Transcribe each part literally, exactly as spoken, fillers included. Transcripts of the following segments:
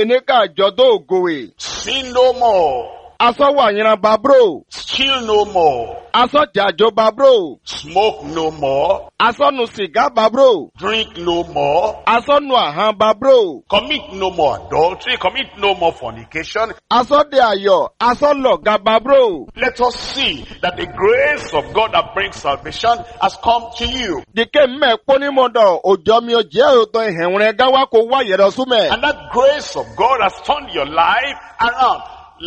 eneka jodo gowe. Sin no more. Aso wa nyina babro. Steal no more. Aso jajo babro. Smoke no more. Aso nu siga babro. Drink no more. Aso nu ahan babro. Commit no more adultery. Commit no more fornication. Aso de ayo. Aso loga babro. Let us see that the grace of God that brings salvation has come to you. Dike me poni modo ojomi oje oto henre gawa ko wa yero sume. And that grace of God has turned your life around.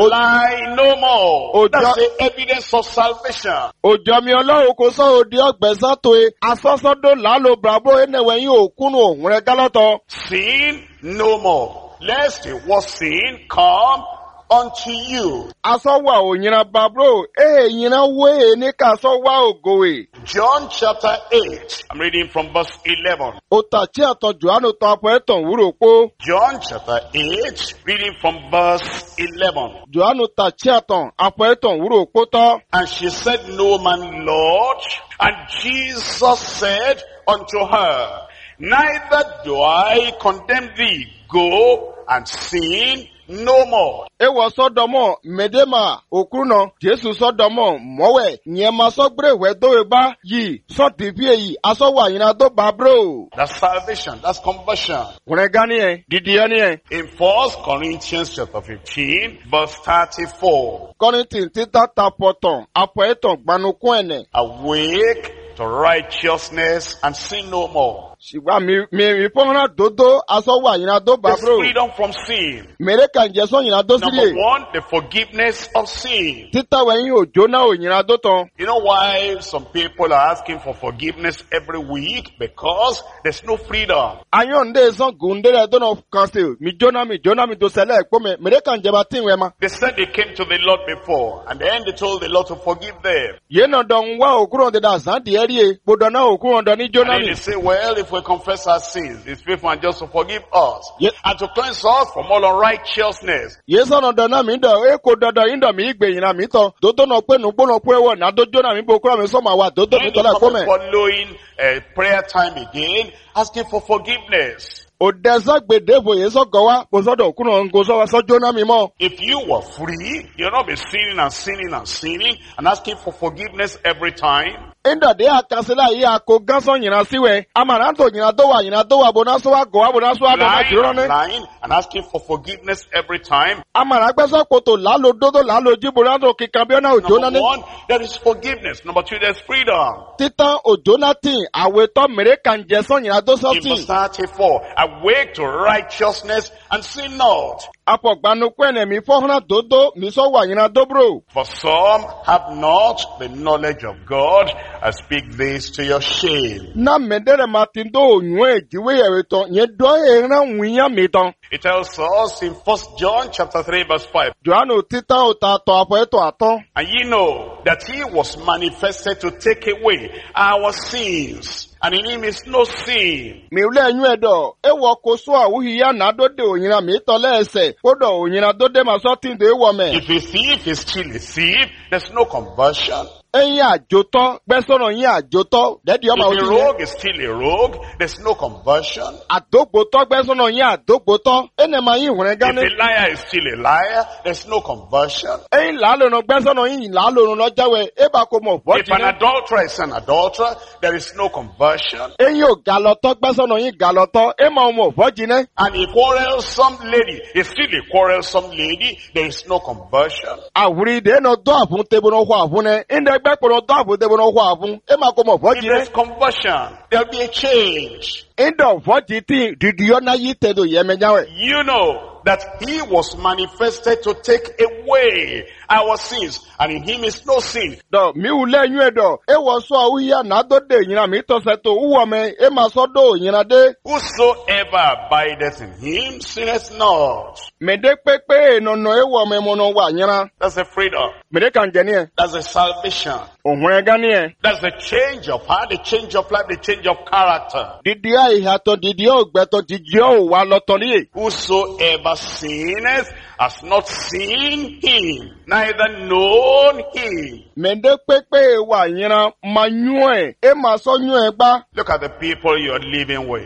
Lie no more. That's the evidence of salvation. Ojomi Ọlọ́run kò sọ odi ọgbẹ̀sán tó e. Asọ́sọ́dọ̀ làálò bravo ẹnẹ̀wẹ̀yìn òkúnnù òun rẹ̀ gálọ́tọ̀. Sin no more. Lest it was sin come unto you. Asọ́wà òyìnbá babro. Ee yìnbá wo e ní ká sọ́wà ògòwè. John chapter eight. I'm reading from verse eleven. Òtàchí àtọ̀ Jòhánù tọ́ apọ̀ ẹ̀tàn wúrò pó. John chapter eight, reading from verse eleven. Jòhánù tàchí àtọ̀ apọ̀ ẹ̀tàn wúrò pó tọ́. And she said, No man, Lord. And Jesus said unto her, Neither do I condemn thee. Go and sin no more. Ewa sọdọmọ medema okruna Jesu sọdọmọ mọwẹ nyema sọgbrewe doeba yi sọtivi eyi asọwa yina do babro. That's salvation. That's conversion. Wọ́n gani ẹ̀ didi ẹni ẹ̀. In First Corinthians chapter fifteen, verse thirty-four. Kọ́nìtì títà tapọ̀tàn apọ̀ ẹ̀tàn gbanukún ẹ̀nẹ̀. Awake to righteousness and sin no more. Ṣùgbọ́n mi mi mi fọ́nrán dodo asọwa yina do There's babro. freedom from sin. Mèrè kàn jẹ́ sọ yina do Number sílẹ̀. one, the forgiveness of sin. Títà wẹ̀yìn òjò náà ò yina do tán. You know why some people are asking for forgiveness every week? Because there's no freedom. Ayọ̀ǹde sàn gùndé rẹ̀ dọ́nà kan sí mi jóná mi jóná mi tó ṣẹlẹ̀ ẹ̀kọ́ mi mèrè kàn jẹba tí ìwẹ̀ ma. They said they came to the Lord before, and then they told the Lord to forgive them. Yéé nà dọ̀ ń wá òkúrò dídá sàn díẹ̀ rí e, gbọdọ̀ náà òkúrò dọ̀ ní And jóná then mi. they say, well, if we confess our sins, it's faithful and just to forgive us. Yes. And to cleanse us from all unrighteousness. Yéé sọ̀nà dọ̀ náà mi dọ̀, e kò dọ̀dọ̀ yín dọ̀ mi ìgbè yìí náà mi tọ̀. Dòdò náà pé nùgbó náà pé wọ̀ náà dójó náà mi bò kúrò mi sọ́mà wà dòdò mi Then they tọ́lá ẹ̀kọ́ come mẹ́. following uh, prayer time again, asking for forgiveness. Òdẹ́sẹ̀ gbèdéfò yéé sọ̀gọ̀ wá, kò sọ́dọ̀ òkúrò ń go sọ́wọ́ sọ́jọ́ náà mi mọ́. If you were free, you'll not be sinning and sinning and sinning and asking for forgiveness every time. Indọ̀dé àkànṣẹ́lá yìí àkó gánsán yìnyín síwẹ̀. Amàrántò yìnyín tó wà yìnyín tó wà bọ̀nà sọ́wọ́ gọ̀wá bọ̀nà sọ́wọ́ bọ̀nà Lying tìrọ̀ and ní. lying and asking for forgiveness every time. Amàrágbẹ́sọ̀ kòtò lálò dódó lálò jíbò látò kíkan bí ọ̀nà òjò náà Number ní. one, there is forgiveness. Number two, there's freedom. Títàn òjò náà tì àwẹ̀tọ́ mèrè kàn jẹ́ sán yìnyín tó sọ́ In tì. verse thirty-four, awake to righteousness and sin not. Apọ̀gbanukú ẹ̀nẹ̀ mi fọ́nrán dòdó mi sọ wà yìnyín dóbrò. For some have not the knowledge of God. I speak this to your shame. Na mẹ́dẹ̀rẹ̀ máa ti dó òyìn èjìwé ẹ̀rẹ̀ tán yẹn dọ́ ẹ̀rán wíyàn mi tán. It tells us in First John chapter three verse five. Jòhánù títà òtà àtọ̀ àpọ̀ ẹ̀tọ̀ àtọ́. And ye know that he was manifested to take away our sins. And in him is no sin. Mi wúlẹ̀ ẹ̀yún ẹ̀dọ̀, ẹ wọ kó sọ àwùhíyá náà dóde òyìnbá mi tọ́lẹ̀ ẹsẹ̀, kódọ̀ òyìnbá dóde màá sọ́ tí ń dé wọ̀ mẹ́. If a thief is still a thief, there's no conversion. Ẹyin àjòtọ́, gbẹ́sọ̀rọ̀ yín àjòtọ́, dẹ́dí ọmọ If a òjì yẹn. rogue is still a rogue, there's no conversion. Àdógbòtọ́ gbẹ́sọ̀rọ̀ yín àdógbòtọ́, ẹnẹ̀ máa yín ìwọ̀n If gánà. a liar is still a liar, there's no conversion. Ẹyin làálòrán gbẹ́sọ̀rọ̀ yín làálòrán lọ́jáwẹ̀, ẹ bá kó mọ̀ fọ́ If jì an náà. adulterer is an adulterer, there is no conversion. Ẹyin ò gàlọ́tọ́ gbẹ́sọ̀rọ̀ yín gàlọ́tọ́, ẹ máa mọ̀ fọ́ jì náà. And a quarrelsome lady is still a quarrelsome lady, there is no conversion. Àwùrí ìdè náà dọ́ àfún tebùnà hó àfún náà, ẹ̀ńdẹ́gbẹ́ pọ̀nà dọ́ àfún tebùnà hó àfún, ẹ máa kó mọ̀ fọ́ If jì náà. there's conversion, there'll be a change. Ẹ̀ńdọ̀ fọ́ jì tí dìdí ọ̀nà yìí tẹ̀dọ̀ yẹmẹ̀jáwẹ̀. You know that he was manifested to take away our sins, and in him is no sin. Dọ̀ mi wúlẹ̀ ẹ̀yún ẹ̀dọ̀, ẹ wọ sọ àwùyá náà dóde òyìnbá mi tọ̀sẹ̀ tó wúwọ̀ mẹ́, ẹ máa sọ dó òyìnbá dé. Whosoever abideth in him sinneth not. Mèdè pépé ìnànà ẹ wọ mẹ́ mọ̀nà wà yẹn. That's a freedom. Mèdè kàn jẹ́ ní ẹ̀. That's a salvation. Òhun ẹ̀gá ní ẹ̀. That's a change of heart, a change of life, a change of character. Dìdí àìhàtọ̀ dìdí ògbẹ́tọ̀ dìdí òwà lọ́tọ̀ níyè. Whosoever sinneth has not seen him, neither known him. Mèdè pépé wà yẹn máa yún ẹ̀, ẹ máa sọ yún ẹ̀ gbá. Look at the people you're living with.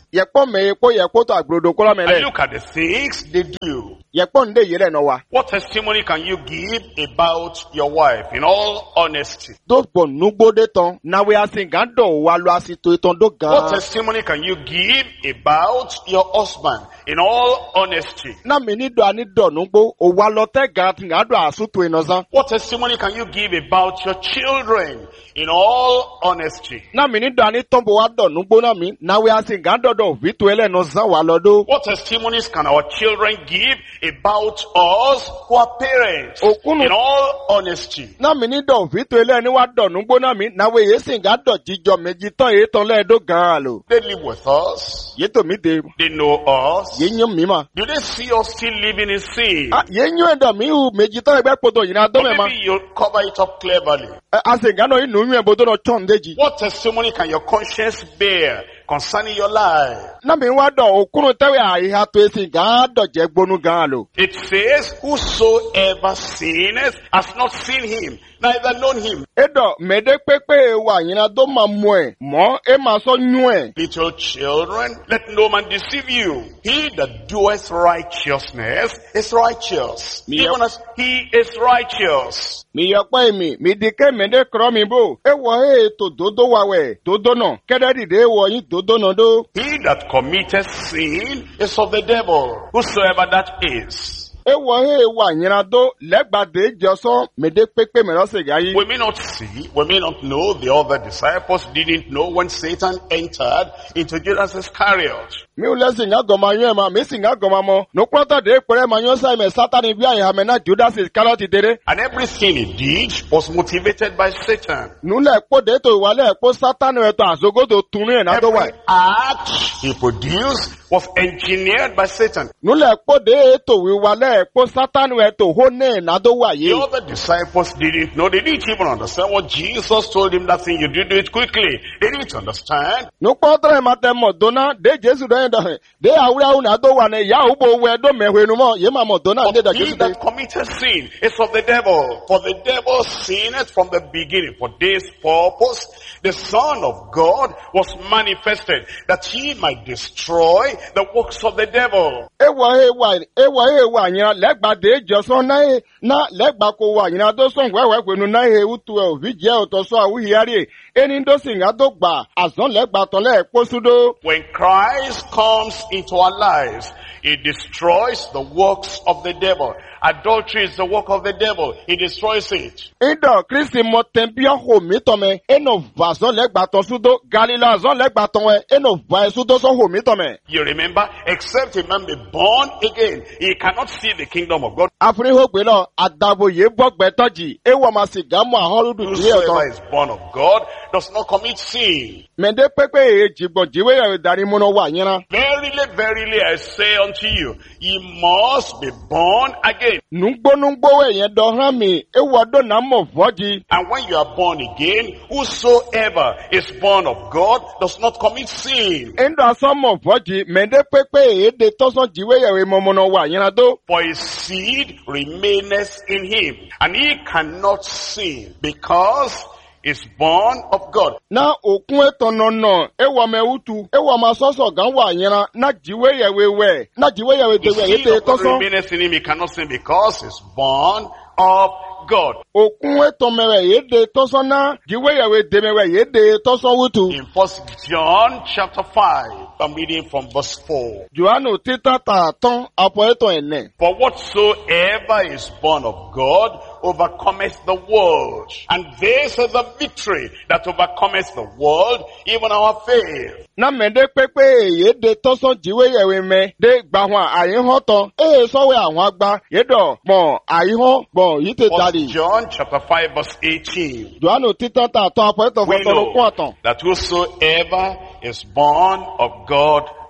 Yekpo me yekpo yekpo to agbrodo kola And mele. look at the things they do. Yekpo nde yele no wa. What testimony can you give about your wife in all honesty? Do bon nugbo de ton. Na we asin gando wa lo asito iton do What gan. testimony can you give about your husband in all honesty? Na me ni do ani do nugbo. O wa lo te gan ti gando asuto inozan. What testimony can you give about your children in all honesty? Na me ni do ani tombo wa do nugbo na mi. Na we asin gando do vitu ele no zan wa lo do. What testimonies can our children give about us who are parents Okunu- in all honesty? Na mi ni do vitu ele ni wa do nugbo na mi. Na we yesin gando jijo meji ton e ton le do gan lo. They live with us. Ye to mi de. They know us. Ye nyom mi ma. Do they see us still living in sin? Ah, ye nyo endo mi u meji ton e be poto yina do Or me ma. maybe you'll cover it up cleverly. Asin gando inu nyu e bodo no chon deji. What testimony can your conscience bear concerning your life? Na mi wa do okunu tewe a iha to esin gan do je gbonu gan lo. It says, whosoever sinneth has not seen him, neither known him. Edo mede pepe wa yina do ma mo e mo e ma so nyu e. Little children, let no man deceive you. He that doeth righteousness is righteous, Me- even as he is righteous. Mi yo pa mi mi dike mede kro mi bo. E wo e to dodo wa we dodo no. Kede di de wo yin dodo no do. He that committeth sin is of the devil, whosoever that is. E wo e wa yina do legba de joso mede pepe me lo se ga yi. We may not see, we may not know, the other disciples didn't know when Satan entered into Judas Iscariot. Mi u le singa goma yu e ma mi singa goma mo. No kwata de pere ma yo sai me Satan bi a ha me na Judas Iscariot dere. And everything he did was motivated by Satan. Nu le po de to wa le po Satan e to azogodo tunu e na do wa. Every act he produced was engineered by Satan. Nu le po de to wi wa le po Satan e to ho ne na do wa The ye. other disciples didn't know. They didn't even understand what Jesus told him. That thing you do, do it quickly. They didn't understand. Nu po tre ma te mo dona de Jesu do en do he. De awura u na do wa ne ya u bo we do me hwenu mo ye ma mo dona de da But he Jesu de. that committed sin is of the devil. For the devil sinned from the beginning. For this purpose, the Son of God was manifested, that he might destroy the works of the devil. E wo e wa e wo e wa yin legba de joso na e na legba ko wa yin do so we we hwenu na e utu e ovi je o to so awu hiari. Eni do singa do gba azon legba ton le po sudo. When Christ comes into our lives, he destroys the works of the devil. Adultery is the work of the devil. He destroys it. Ido Kristi mo tempio ho mi to me eno va zon legba ton sudo Galila zon legba ton we eno va sudo so ho mi to me. You remember, except a man be born again, he cannot see the kingdom of God. Afri ho gbe lo adabo ye gbogbe toji e wo ma si gamu ahorudu ti e Whosoever ton. is born of God does not commit sin. Mende pepe e jigbo jiwe ya dari mo no wa yin. Verily, verily, I say unto you, ye must be born again. Nungbo nungbo we yen do han mi e wo do na mo voji. And when you are born again, whosoever is born of God does not commit sin. Endo aso mo voji mende pepe e de toson jiwe ya we mo mo no wa yin do. For his seed remaineth in him, and he cannot sin because is born of God. Na okun eton no no e wo me utu e wo ma soso gan wa yin na jiwe ya we we na jiwe ya we de The we e seed te of God toson. remaineth in him, he cannot sin because is born of God. Okun eton me we e de toson na jiwe ya we de me we e de toson wutu. In First John chapter five, I'm reading from verse four. Joanu tita ta ton apo eton ene. For whatsoever is born of God overcometh the world. And this is the victory that overcometh the world, even our faith. Na mende pepe ye de toson jiwe ya we me de gba hwan ayin ho ton e so we awon agba ye do mo ayin ho bo yi te First dadi. John chapter five verse eighteen. Joanu tita ta ton apo eton We fo ton kun know aton. that whosoever is born of God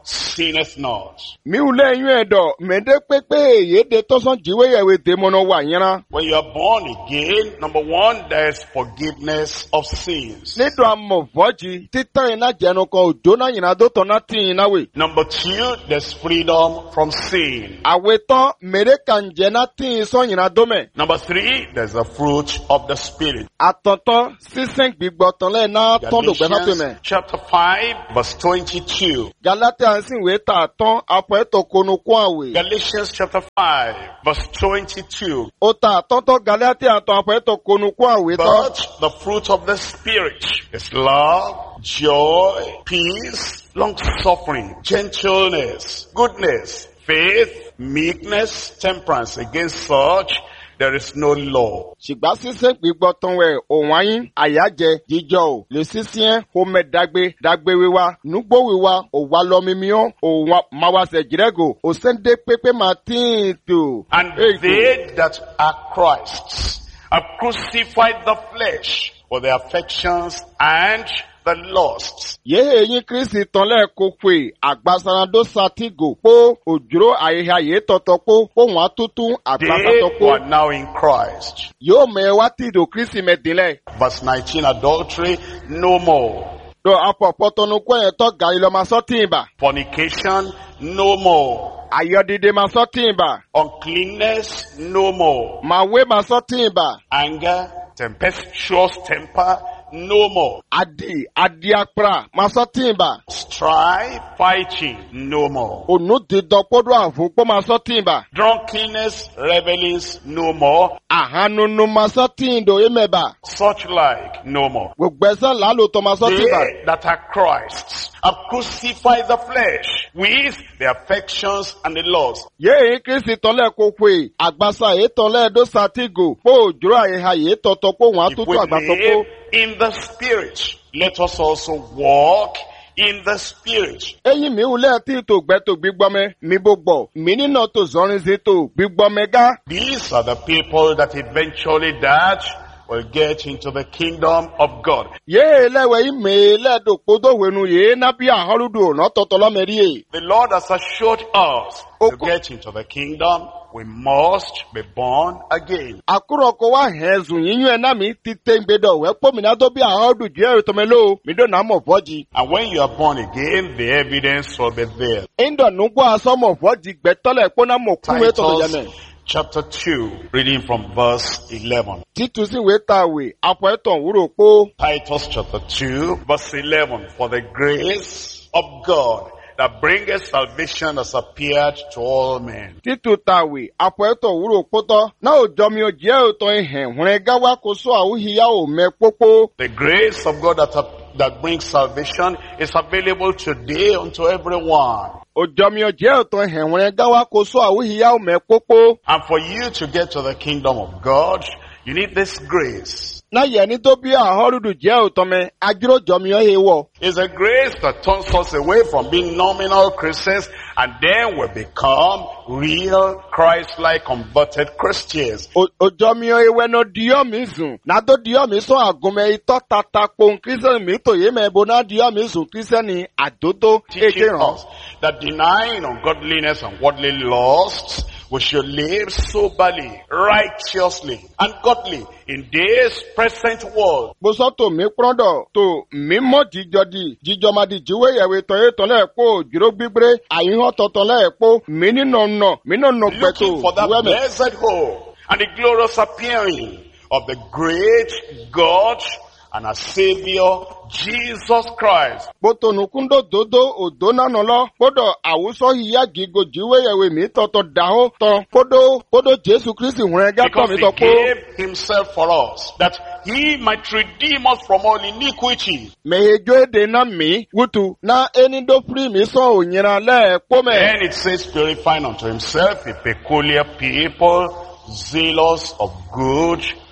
sinneth not. Mi ule yun edo, mede pepe ye de toson jiwe yewe demono wa yina. When you are born again, number one, there is forgiveness of sins. Nedo amo voji, tita ina jeno ko udona yina do tona ti ina we. Number two, there's freedom from sin. Awe ton, mede kanjena ti son yina dome. Number three, there's the fruit of the Spirit. Atonton, sisen gbigboton le na ton do gbena to me. Galatians chapter five, verse twenty-two. Galatians ansin we ta ton, apo eto konu kwa we. Galatians chapter five, verse twenty-two. O ta tonton Galatians ton apo eto konu kwa we ton. But the fruit of the Spirit is love, joy, peace, long-suffering, gentleness, goodness, faith, meekness, temperance. Against such there is no law. Ṣùgbọ́n sísẹ́ gbígbọ́tán wẹ̀ òun ayín àyájẹ jíjọ ò lè sísẹ́ homer dagbe dagbe wíwá núgbó wíwá òwà lọ́mímíọ́ òun máwàsẹ̀ jírẹ́gò òsèǹdé pépé máa tíì tò. And they that are Christ's have crucified the flesh for the affections and the lusts. Yéé yín Kristi tán lẹ́ẹ̀kọ́ pé àgbàsárandó satigo pó òjòrò àyíká yéé tọ̀tọ̀ pó òun àtútù àgbàsátọ̀ They pó. who are now in Christ. Yóò mẹ́wàá tìdò Kristi mẹ́dínlẹ̀. Verse nineteen, adultery, no more. Lọ apọ̀pọ̀ tọnu kọ́ yẹn tọ́ gàrí lọ máa sọ́ tìǹbà. Fornication, no more. Ayọ̀dìdè máa sọ́ tìǹbà. Uncleanness, no more. Màwé máa sọ́ tìǹbà. Anger, tempestuous temper, no more. Adi, adiakra, masotimba. Strife, fighting, no more. Onu didokpodo avukpo masotimba. Drunkenness, revelings, no more. Ahanunu masotindo emeba. Such like, no more. Gbesan lalo to masotimba. They that are Christ's have crucified the flesh with the affections and the lusts. Ye Kristi tole kokwe, agbasa e tole do satigo. Po juro ayeha ye totopo wan If tutu we agbasopo. live in the Spirit, let us also walk in the Spirit. Eyin mi ule ti to gbe to gbigbome mi gbogbo. Mi nina to zorin si to gbigbome ga. These are the people that eventually that will get into the kingdom of God. Ye lewe ime le do podo wenu ye na bi aholudo no totolo merie. The Lord has assured us to get into the kingdom, we must be born again. Akuroko wa hezun yinyu ena mi ti tengbedo we po mi na do bi ahodu je to melo mi do na mo foji. And when you are born again, the evidence will be there. Indo nugbo aso mo foji gbetole po na mo kunwe to yeme. Titus chapter two, reading from verse eleven. Titu si we tawe apo eton wuro po. Titus chapter two, verse eleven. For the grace of God that bringeth salvation has appeared to all men. Titu tawe apo eton wuro po to na ojo mi o je o to ehen hunre gawa ko so awuhiya o me popo. The grace of God that, that brings salvation is available today unto everyone. Ojo mi o je o to ehen hunre gawa ko so awuhiya o me popo. And for you to get to the kingdom of God, you need this grace. Na ye ni to bi ahorudu je o to me ajiro jo mi o he wo. It's a grace that turns us away from being nominal Christians and then we become real Christ-like converted Christians. Ojo mi o ewe no dio mi zun. Na do dio mi so agume ito tata pon Christian mi to ye me bo na dio mi zun Christian ni adodo Teaching ejeran. us that denying ungodliness and worldly lusts, we should live soberly, righteously, and godly in this present world. Bo so to mi prondo to mi mo jijo di jijo ma di jiwe yewe to e to le po jiro gbigbre ayin ho to to le po mi ni no no mi no no pe to. Looking for that we me. blessed hope and the glorious appearing of the great God and our Savior, Jesus Christ. Boto nukundo dodo odona nolo podo awuso hiya gigo jiwe yewe mi to to daho to podo podo Jesu Christi hunre ga to Because mi he to po. gave himself for us, that he might redeem us from all iniquity. Mehejo ede na mi wutu na eni do free mi so onyira le po me. Then it says, purifying unto himself a peculiar people, zealous of good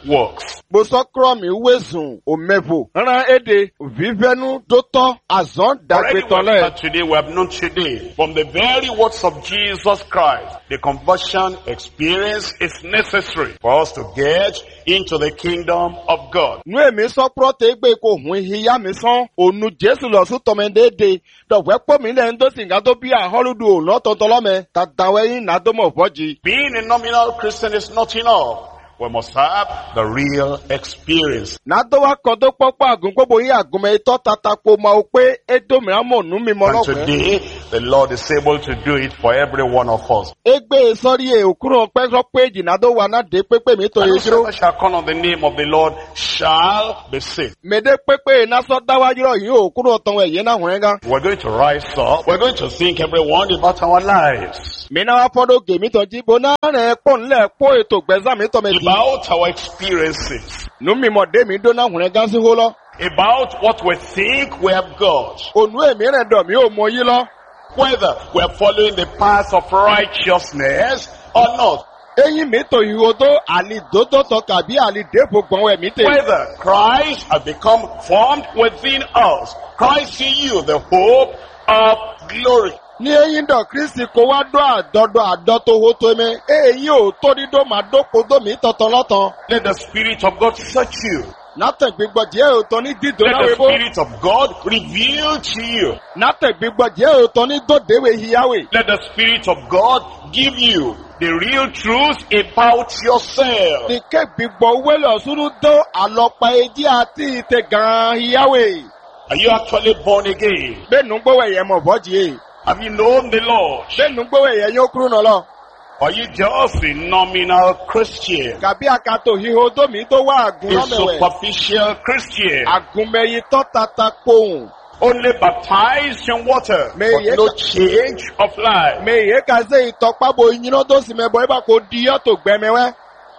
works. Bó sọ kúrọ̀ mi wézùn òmẹ́bò. Rán èdè vívẹ́nu tó tọ́ àzọ́n Already dàgbé we have tọ́lẹ̀. heard today, we have known today, from the very words of Jesus Christ, the conversion experience is necessary for us to get into the kingdom of God. Nu èmi sọ kúrọ̀ tẹ́ gbé kó hun ìyá mi sán. Ònu Jésù lọ sún tọmọdéédé. Dọ̀wẹ́ pọ̀ mí lẹ́yìn tó sì ń ga tó bí àhọ́lùdù òun lọ́tọ̀ọ̀tọ̀ lọ́mẹ. Tàtàwẹ́yìn nàdọ́mọ̀ fọ́jì. Being a nominal Christian is not enough. We must have the real experience. Nàdọ́wà kan tó pọ́pọ́ àgùn gbogbo yín àgùnmọ̀ itọ́ tatako ma o pé édò mìíràn mọ̀ nú mi mọ́ And lọ́gbẹ̀ẹ́. today, the Lord is able to do it for every one of us. Egbe sọ́rí ẹ̀ òkúrò pẹ́sọ́ péjì nàdọ́wà náà dé pépé mi tó And yẹ dúró. whosoever shall call on the name of the Lord shall be saved. Mèdè pépé nasọ́ dáwájú rọ̀ yìí òkúrò tán ẹ̀yẹ náà hùn ẹ́gá. We're going to rise up. We're going to think everyone about our lives, Mi náà wá fọ́dọ̀ gèmí tán jí bo náà rẹ̀ pọ̀ nílẹ̀ pọ̀ ètò gbẹ̀zá mi tọ́ mi di. about our experiences, Nú mi mọ̀ dé mi dó náà hùn ẹ́gá sí hó lọ. about what we think we have got, Ònú èmi rẹ̀ dọ̀ mí ò mọ yí lọ. whether we're following the path of righteousness or not, Eyín mi tò ìhò tó àlìdótó tán kàbí àlìdéfò gbọ̀n ẹ̀mí tè. whether Christ has become formed within us, Christ in you, the hope of glory. Ní eyín dọ̀ Kristi kó wá dọ́ àdọ́dọ́ àdọ́tò hó tó mi. Eyín ò tó dídó máa dóko dó mi tọ̀tọ̀ lọ́tàn. Let the Spirit of God search you. Nátẹ̀ gbígbọ́ jẹ́ òótọ́ ní dídò Let náà the wébó. Spirit of God reveal to you. Nátẹ̀ gbígbọ́ jẹ́ òótọ́ ní dòdèwé híyáwé. Let the Spirit of God give you the real truth about yourself. Nìké gbígbọ́ wẹ́lẹ̀ ọ̀sùnú dó àlọ́pa ẹjí àti ìtẹ̀ gan-an híyáwé. Are you actually born again? Bẹ́ẹ̀nu gbówó ẹ̀yẹ mọ̀ bọ́jì yìí. Have you known the Lord? Bẹ́ẹ̀nu gbówó ẹ̀yẹ yóò kúrú nà lọ. Or are you just a nominal Christian? Kàbí àkàtò hího dómi tó wá àgùn A lọ́mẹ̀wẹ̀. superficial Christian? Àgùnmẹ̀yìn tọ́ tata pohùn. Only baptized in water, May but ye- no change of life. Mèyí ká sé ìtọ́pábo ìyínà tó sì mẹ́bọ̀ ibà kò di yọ́tò gbẹmẹwẹ́.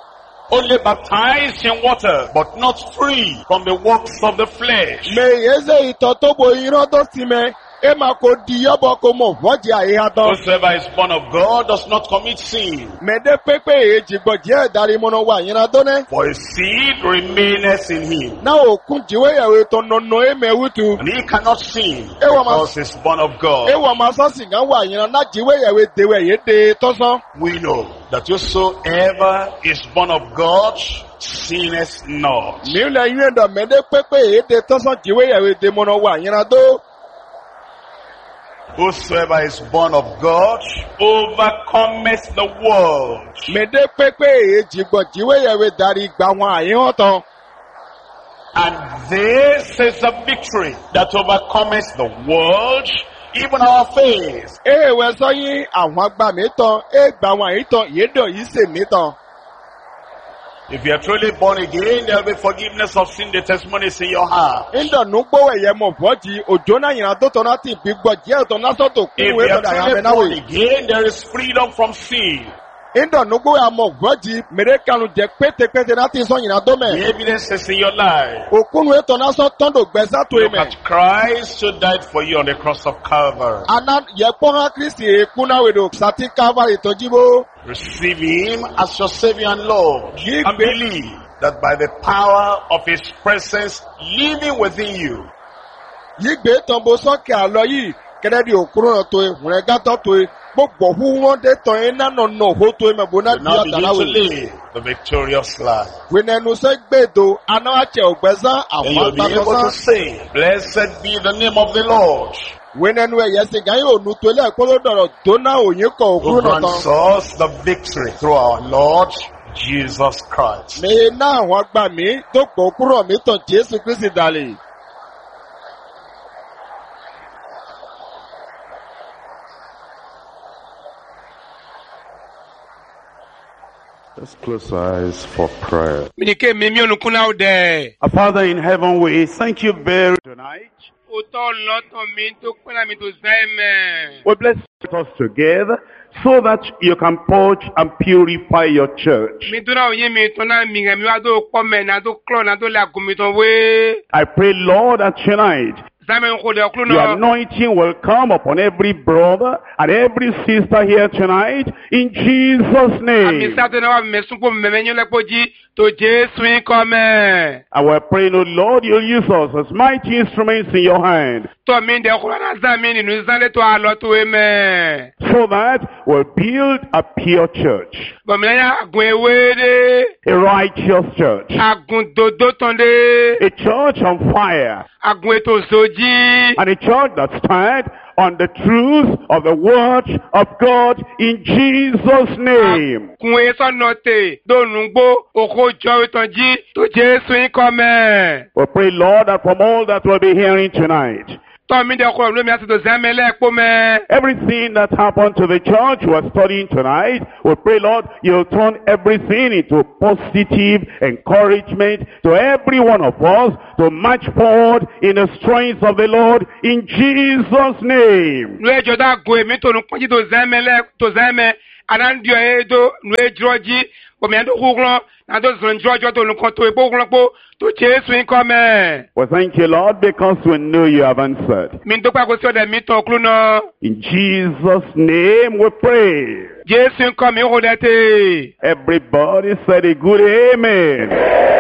Only baptized in water, but not free from the works of the flesh. Mèyí sé ìtọ́ tó bo ìyínà tó sì mẹ́. Ẹ máa kò di yọ́bọ̀ kò mọ̀ fọ́jì àyíká tán. Whosoever is born of God does not commit sin, Mèdè pépé èjì gbọ̀jẹ́ ìdarí mọ́nà wà yínà tó ní. for his seed remaineth in him. Náà òkun jíwé yàwé tó nọ̀nà ẹ̀mẹ̀ wútu. And he cannot sin Ewa ma- because he's born of God. Ewa máa sọ́sì gán wà yínà náà jíwé yàwé dèwé yé de tọ́sán. We know that whosoever is born of God sinneth not. Nílẹ̀ yín ẹ̀dọ̀ mẹ́dẹ́ pépé èdè tọ́sán jíwé yàwé de mọ́nà wà yínà tó. Whosoever is born of God overcometh the world. Mèdè pépé èjì gbọ̀jíwé yàwé darí gbà wọn àyíhàn tán. And this is the victory that overcometh the world, even our faith. Èèwẹ̀ sọ́yìn àwọn àgbà mi tán. Ègbà wọn àyí tán. Yédọ̀ yìí sè mí tán. If you are truly born again, there will be forgiveness of sin. The testimony is in your heart. Ndọ̀ gbówó ẹ̀yẹ mọ̀ bọ́jì òjò náà yìnyín tó tọ́ náà ti bí gbọ̀jẹ́ ọ̀tọ̀ náà sọ̀tọ̀ kún If ìwé you are tọ̀dà truly yàmẹ́ náà born wè. again, there is freedom from sin. Ndọ̀ gbówó àmọ̀ bọ́jì mèrèkànù jẹ́ pétépété náà ti sọ yìnyín tó mẹ́. The evidence is in your life. Òkúnu ètò náà sọ tọ́ndò gbẹ̀sà tó Look mẹ́. at Christ who died for you on the cross of Calvary. Aná yẹ pọ́nrán Kristi èkú náà wèdò sàtí Calvary tó jíbó. Receive him as your Savior and Lord. Give And me- believe that by the power of his presence living within you, Yí gbé tán bó sọ́kè àlọ́ yìí kẹ́dẹ́ di òkúrò náà tó ìhùnrẹ́ gátọ́ tó gbogbo hu wọn dé tán iná nà nà òhó tó mẹ́ bó náà you di now begin àtàlà to wè. live the victorious life. Wìnẹ̀nu sẹ́ gbèdò aná àtsẹ̀ ògbẹ́sán And àwọn you'll be able to àgbàtọ́sán. say, blessed be the name of the Lord, Wìnẹ̀nu ẹ̀yẹ sì gáyé ònu tó lẹ̀ kó ló dọ̀rọ̀ tó náà òyìn kọ̀ who òkúrò náà grants tán. us the victory through our Lord Jesus Christ. Mi náà wọ́n gbà mí tó pọ̀ òkúrò mi tàn Jésù Kristi dàlẹ̀. Let's close our eyes for prayer. Minike mimi onukuna ode. Our Father in heaven, we thank you very much tonight. Oto loto mi to kwena mi to zeme. We bless us together so that you can purge and purify your church. Mi dura oye mi to na mi mi wa do pome na do klo na do la gumi to we. I pray, Lord, that tonight Zaman ko de The okluno. anointing will come upon every brother and every sister here tonight in Jesus' name. Ami sa te na wa me sunpo me menyo lepo ji to Jesu in come. And we're praying, oh Lord, you'll use us as mighty instruments in your hand To min de okula na zaman ni nu zan le to alo to eme. so that we'll build a pure church, Bo mi ya agun ewe de. a righteous church, Agun dodo tonde. a church on fire, Agun eto zoji. and a church that stands on the truth of the word of God in Jesus' name. Kun eso note do nungbo oko jo itanji to Jesu in come. We pray, Lord, that from all that we'll be hearing tonight, To min de okula lo mi ati to zaman le po me. everything that happened to the church we're studying tonight, we pray, Lord, you'll turn everything into positive encouragement to every one of us to march forward in the strength of the Lord in Jesus' name. Nu ejo da gun emi to nu ponji to zaman le to zaman anan dio edo nu ejroji bo mi ando kuglo na do zon jojo to nu kon to epo kuglo po to Jesu in come. We thank you, Lord, because we know you have answered. Min do pa ko so de mi to okluno. In Jesus' name we pray. Jesu in come o de te. Everybody said a good amen.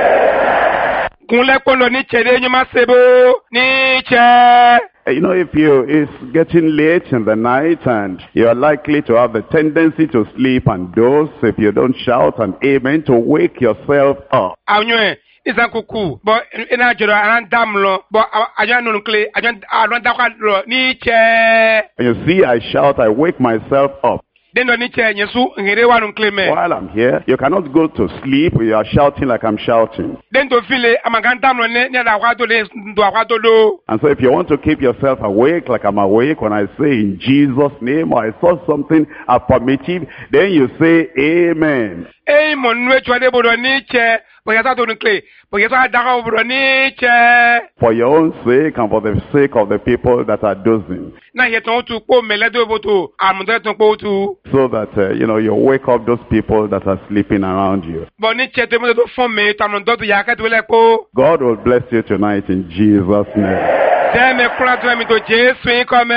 Kun le po lo ni chede nyu ma sebo ni che. You know, if you it's getting late in the night and you're likely to have the tendency to sleep and doze, if you don't shout an amen to wake yourself up. Awnyo isan kuku bo ina joro aran dam lo bo ajan nunu kle ajan aran da kwa lo ni che. And you see, I shout, I wake myself up. Den do ni che nyesu ngere wa nun kle me. While I'm here, you cannot go to sleep. You are shouting like I'm shouting. Den do file amagan dam lo ne ne da kwa do le do kwa do do. And so if you want to keep yourself awake like I'm awake, when I say in Jesus' name or I saw something affirmative, then you say amen. E mo nwe chwa de bodo ni che bo ya sa do nun kle bo ya sa da ka bodo ni che. For your own sake and for the sake of the people that are dozing. Na ye ton tu po mele do boto amundo ton po tu. So that, uh, you know, you wake up those people that are sleeping around you. Bo ni che te mo do fon me tamundo to ya ka to le po. God will bless you tonight in Jesus' name. Deme kula to mi to Jesu in come.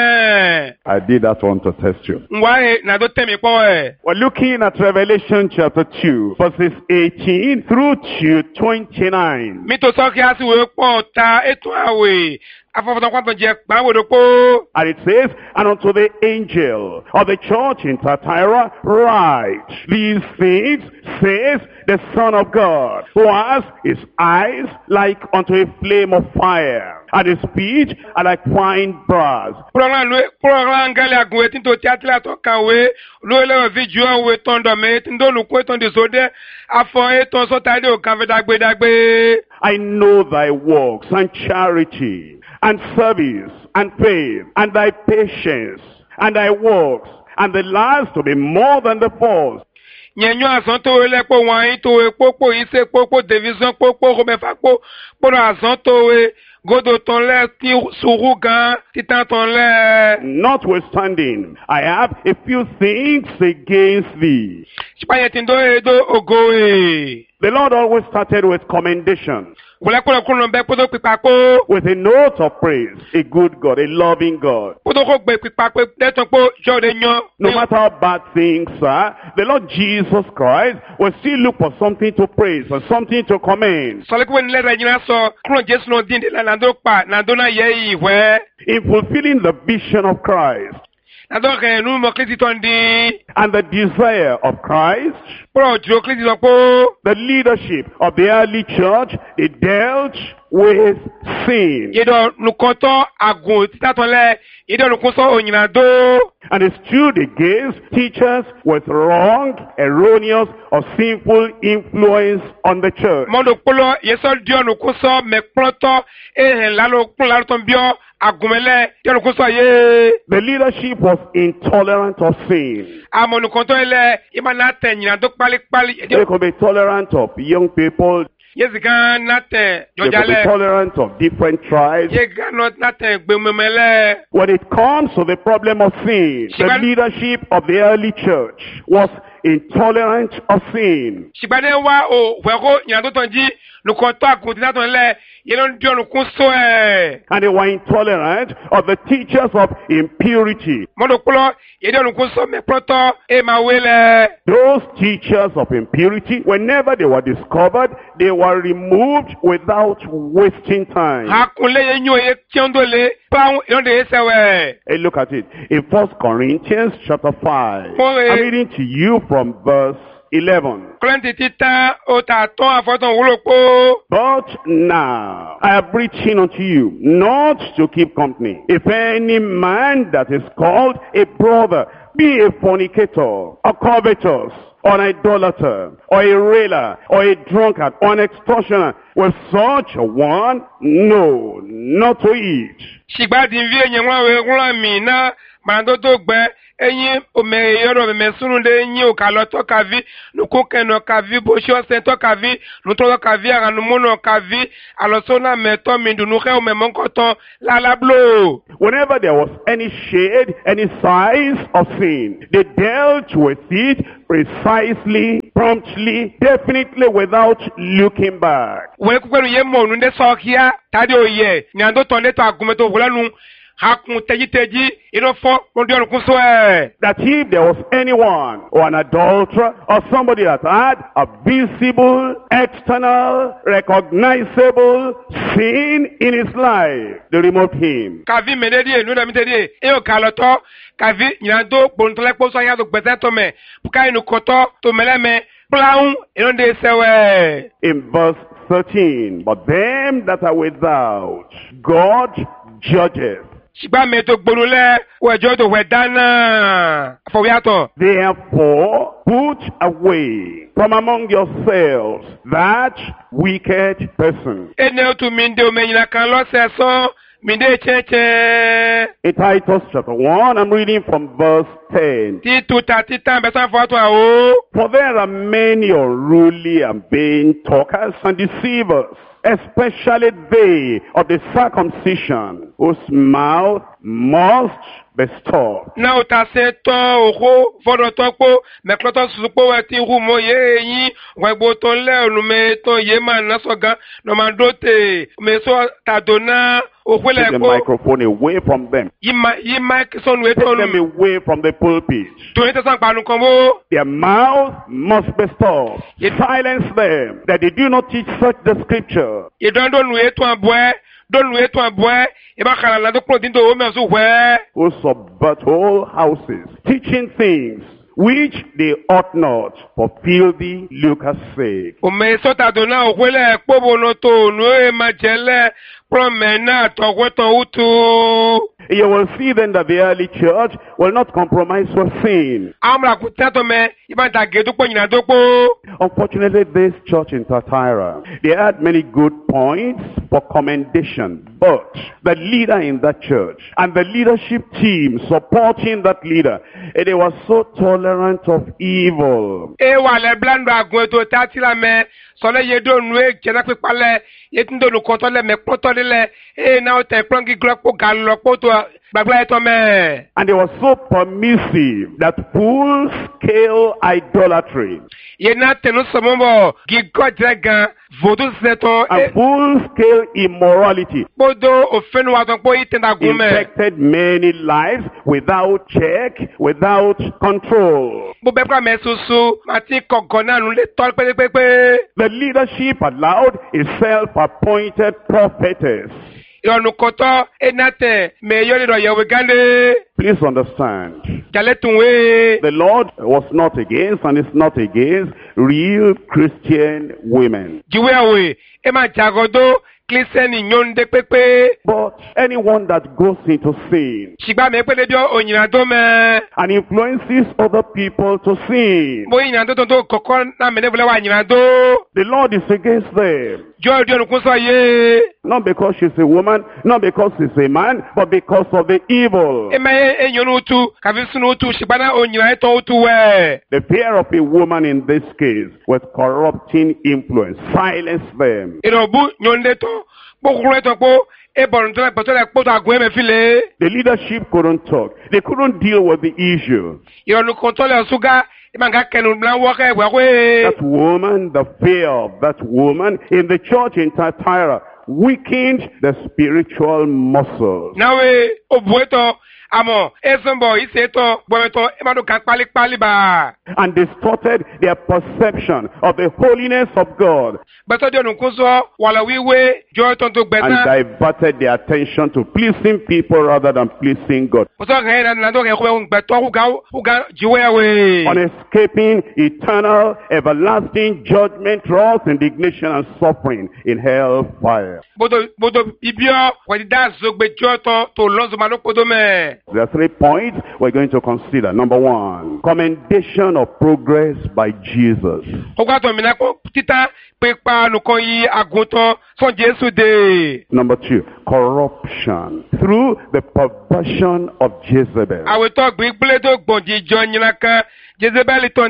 I did that one to test you. Ngwa na do temi po e. We're looking at Revelation chapter two, verses eighteen through to twenty-nine. Mi to so ki asi we po ta eto awe. Afofo kwa to je pa wo do po. And it says, and unto the angel of the church in Thyatira write, these things says the Son of God, who has his eyes like unto a flame of fire, and his speech are like fine brass. Program lo program ngale agun etin to teatla to kanwe lo le video we ton do me tin do lu ko ton de sode afo eton so tade o kan fe dagbe dagbe. I know thy works and charity and service and faith and thy patience and thy works, and the last to be more than the first. Nyenyo asan to le po wan to e popo ise popo division popo ko me fa po po asan to e godo ton le ti suru gan titan ton le. Notwithstanding, I have a few things against thee. Sipaye tin do e do ogo e. The Lord always started with commendation, Wole ko ko lo be podo pipa ko. with a note of praise, a good God, a loving God. Podo ko gbe pipa pe de ton po jo de yan. No matter how bad things are, the Lord Jesus Christ will still look for something to praise, for something to commend. So le ko ni le re yin so kro Jesu no din de la ndo pa na do na ye iwe. In fulfilling the vision of Christ Na do ke nu mo Kristi ton di. and the desire of Christ, Pro jo Kristi so po. the leadership of the early church, they dealt with sin. Ye do nu konto agun tita ton le. Ye do nu kun so oyina do. And it stood against teachers with wrong, erroneous, or sinful influence on the church. Mondo polo ye so dio nu kun so me pronto e hen la lo kun la ton bio agumele dio nu kun so ye. The leadership was intolerant of sin. Amonu konto ele imana tenyina do pali pali. They could be tolerant of young people. Yes, gan nate They could be jojale. tolerant of different tribes. Ye gan not nate gbememele. When it comes to the problem of sin, the Shiba- leadership of the early church was intolerant of sin. Sigbade wa o wego nyando tonji nu konto akun tita ton le yelon dionu kunso e. And they were intolerant of the teachers of impurity. Modo kulo yedionu kunso me proto e mawele. Those teachers of impurity, whenever they were discovered, they were removed without wasting time. Hakunle yenyo ye tiondole pa yonde esewe. Hey, look at it. In First Corinthians chapter five, Oh, eh. I'm reading to you from verse eleven. Klenti tita o ta ton afoton wulopo. But now I have written unto you not to keep company. If any man that is called a brother be a fornicator, a covetous, or an idolater, or a railer, or a drunkard, or an extortioner, with such a one, no, not to eat. Shigba di vie nyenwa we run mi na mando to gbe eyin o me yoro me sunu de yin o ka lo to ka vi nu ko ken no ka vi bo sho se to ka vi nu to ka vi ara nu mo no ka vi alo so na me to mi dunu ke o me mon ko ton la la blo. Whenever there was any shade, any signs of sin, they dealt with it precisely, promptly, definitely, without looking back. We ku kwenu ye mo nu de so kia tade o ye nyando to le to agumeto bulanu hakun teji teji ino fo mo di orun so e. That if there was anyone, or an adulterer, or somebody that had a visible, external, recognizable sin in his life, they removed him. Kavi menedi enu na mitedi e o kaloto kavi nyando bontole po so ya do gbese to me puka inu koto to meleme plaun eno de sewe. In verse thirteen, but them that are without, God judgeth. Shigba me to gbolule wejo to wedana for yato. Therefore, put away from among yourselves that wicked person. Ene to minde o menyina kan lo seso minde cheche. In Titus chapter one, I'm reading from verse ten. Ti tu ta ti tan be san fo to o. For there are many unruly and vain talkers and deceivers, especially they of the circumcision, whose mouth must be stopped. Na o ta se to oho fodo to po me kloto supo we ti hu mo ye yin we gbo to le onu me to ye ma na so gan no ma dote me so ta dona o kwele Take the ko microphone away from them. yi ma yi mic so nu e Take to them nu away from the pulpit. to ni te san panu kan mo. Their mouth must be stopped. Silence them, that they do not teach such the scripture. Idon do nu e to aboe do nu e to aboe e ba kala la do klo din do o me so we. Who subvert whole houses, teaching things which they ought not, for filthy lucre's sake. O me so ta dona o kwele po bo no to nu e ma jele promena to weton utu. You will see then that the early church will not compromise with sin. Amra ku teto me iba ta gedu po nyina do po. Unfortunately, this church in Thyatira, they had many good points for commendation, but the leader in that church and the leadership team supporting that leader, eh, they were so tolerant of evil. E wa le blando agun to tatila me so le yedo nu e jena pe pale yetindo nu konto le me poto le e na o te plongi glopo galo poto gbagba eto me. And they were so permissive that full-scale idolatry Ye na tenu somombo gigo jegan vodu seton and e full-scale immorality podo ofenu wa ton po itenda gun me. infected many lives without check, without control. Bo be pra me susu mati kogona nu le tol pe pe pe. The leadership allowed a self-appointed prophetess. Ironu koto e na te me yo le do yewe gande. Please understand, Jale tunwe. the Lord was not against and is not against real Christian women. Jiwe awe e ma jagodo Christian nyonde pepe. But anyone that goes into sin Shigba me pele dio onyina do me. and influences other people to sin, Mo yin do to koko na me nevule wa nyina do. the Lord is against them. Jo dio nu kun so ye. Not because she's a woman, not because he's a man, but because of the evil. E me e nyonu tu, ka fi sunu tu shigba na onyina to tu we. The fear of a woman in this case with corrupting influence. Silence them. Iro bu nyonde to. Bo kure to po e bon to le poto le poto agun me file. The leadership couldn't talk. They couldn't deal with the issue. Iro nu control suga e ma ga kenu blan wo ka e we we. That woman, the fear of that woman in the church in Thyatira weakened the spiritual muscles. nawe obueto amo esombo iseto bometo emado kan pali pali ba And distorted their perception of the holiness of God, beto de nu kunso wala wiwe jo ton to and gbeta diverted their attention to pleasing people rather than pleasing God, so re na na do re ko gbeto hu ga hu ga jiwe we on escaping eternal, everlasting judgment, wrath, indignation, and suffering in hell fire. bodo bodo ibio wadi da zogbe jo to to lonzo mano podo me. There are three points we're going to consider. Number one, commendation of progress by Jesus. Ogwato mina ko tita pe pa nu kon yi aguntan son Jesu de. Number two, corruption through the perversion of Jezebel. Awe to gbe gbele to gbonji jo nyina kan Jezebel ton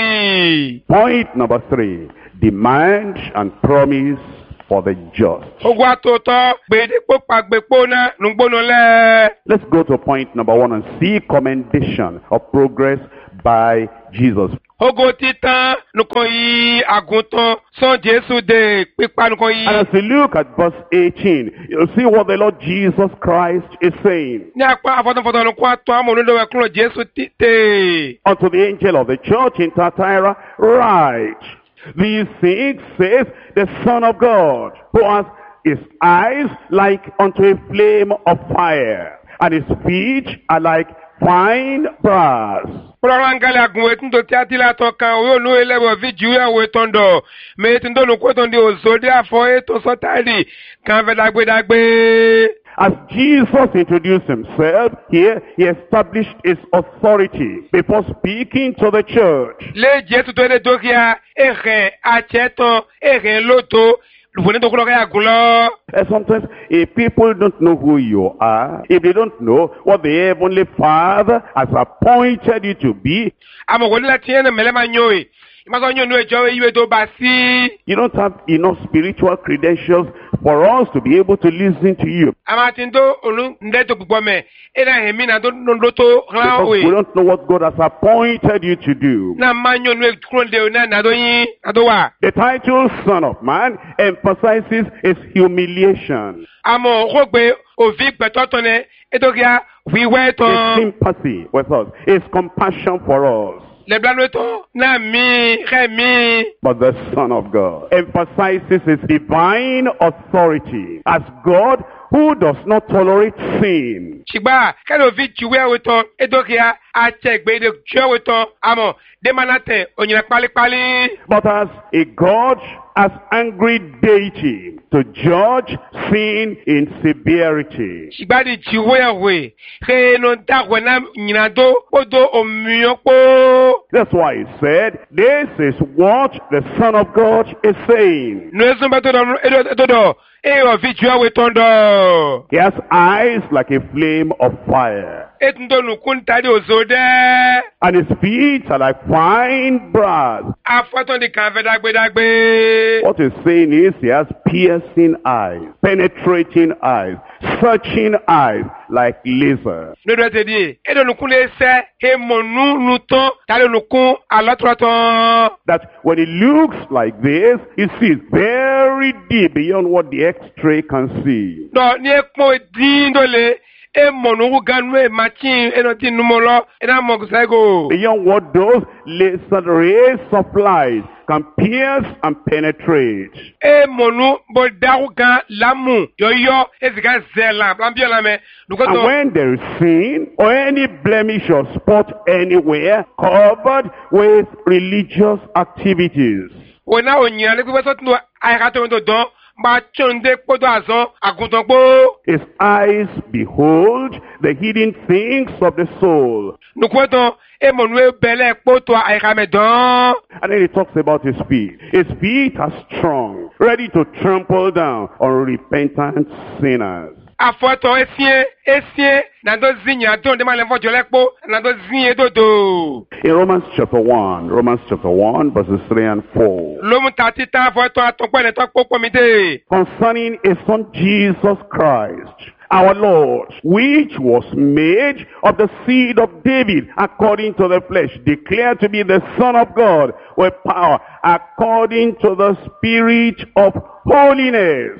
dali. Point number three, demand and promise for the just. Ogwato to gbe de po pa gbe po na nu gbono le. Let's go to point number one and see commendation of progress by Jesus. Ogo titan nu kon yi aguntan son Jesu de pe pa nu kon yi. And as we look at verse eighteen, you'll see what the Lord Jesus Christ is saying. Ni apa afọdun fọdun nu ko ato amonu do we kuro Jesu tite. Unto the angel of the church in Thyatira, write, these things says the Son of God, who has his eyes like unto a flame of fire, and his feet are like fine brass. Kura ngale agun wetin to ti atila to kan o nu elebo vi juwe we tondo me tin do nu ko tondi o so de afo e to so tari kan ve dagbe dagbe. As Jesus introduced himself here, he established his authority before speaking to the church. Le Jesu to le dokia ehe acheton ehe loto lufone to kuro ya gulo. And sometimes, if people don't know who you are, if they don't know what the Heavenly Father has appointed you to be, Amo ko la tiene mele manyoe. Imaso nyo nu ejo iwe to basi. you don't have enough spiritual credentials for us to be able to listen to you. Ama tindo onu nde to gbogbo me. Ena hemi na do loto Because we ran we. don't know what God has appointed you to do. Na manyo nu kuro de na na do yin ado wa. The title Son of Man emphasizes his humiliation, Amo ko gbe ovi gbetoto ne edokia wiwe his ton. sympathy with us, his compassion for us. Le blano to na mi re mi. But the Son of God emphasizes his divine authority as God who does not tolerate sin. Shigba kelo vi juwe weton edokia a chegbe de juwe weton amo de manate onyina pali pali. But as a God, as angry deity, to judge sin in severity. Shigba di juwe we re no da wena nyina do odo omiyoko. That's why he said, this is what the Son of God is saying. No ezumba to do edo edo e o vi juwe weton do. He has eyes like a flame of fire, Etndo nu kunta di ozode. and his feet are like fine brass. Afoton di kan ve dagbe dagbe. What he's saying is he has piercing eyes, penetrating eyes, searching eyes like laser. No do te di edo nu kun le se he monu nu ton tale nu kun alatroton. That when he looks like this, he sees very deep beyond what the X-ray can see. No ni ekpo din dole e monu wu ganu e machin e no tin numolo e na mo kusego. Beyond what those laser rays of light can pierce and penetrate. E monu bo daru gan lamu yo yo e zika zela ambio la me And nukoto. when there is sin or any blemish or spot anywhere covered with religious activities, Wona onya le gbe so tinu ai ka to don ba chonde podo azon aguntan po. his eyes behold the hidden things of the soul. Nukoto e monu e bele poto ai ka me don. And then he talks about his feet. His feet are strong, ready to trample down on repentant sinners. Afoto esie esie na do zinya don de ma le fojo lepo na do zin edodo. In Romans chapter one, Romans chapter one, verses three and four, Lomu tatita foto atokpo ne to popo mi de. concerning his son Jesus Christ, our Lord, which was made of the seed of David according to the flesh, declared to be the Son of God with power according to the Spirit of holiness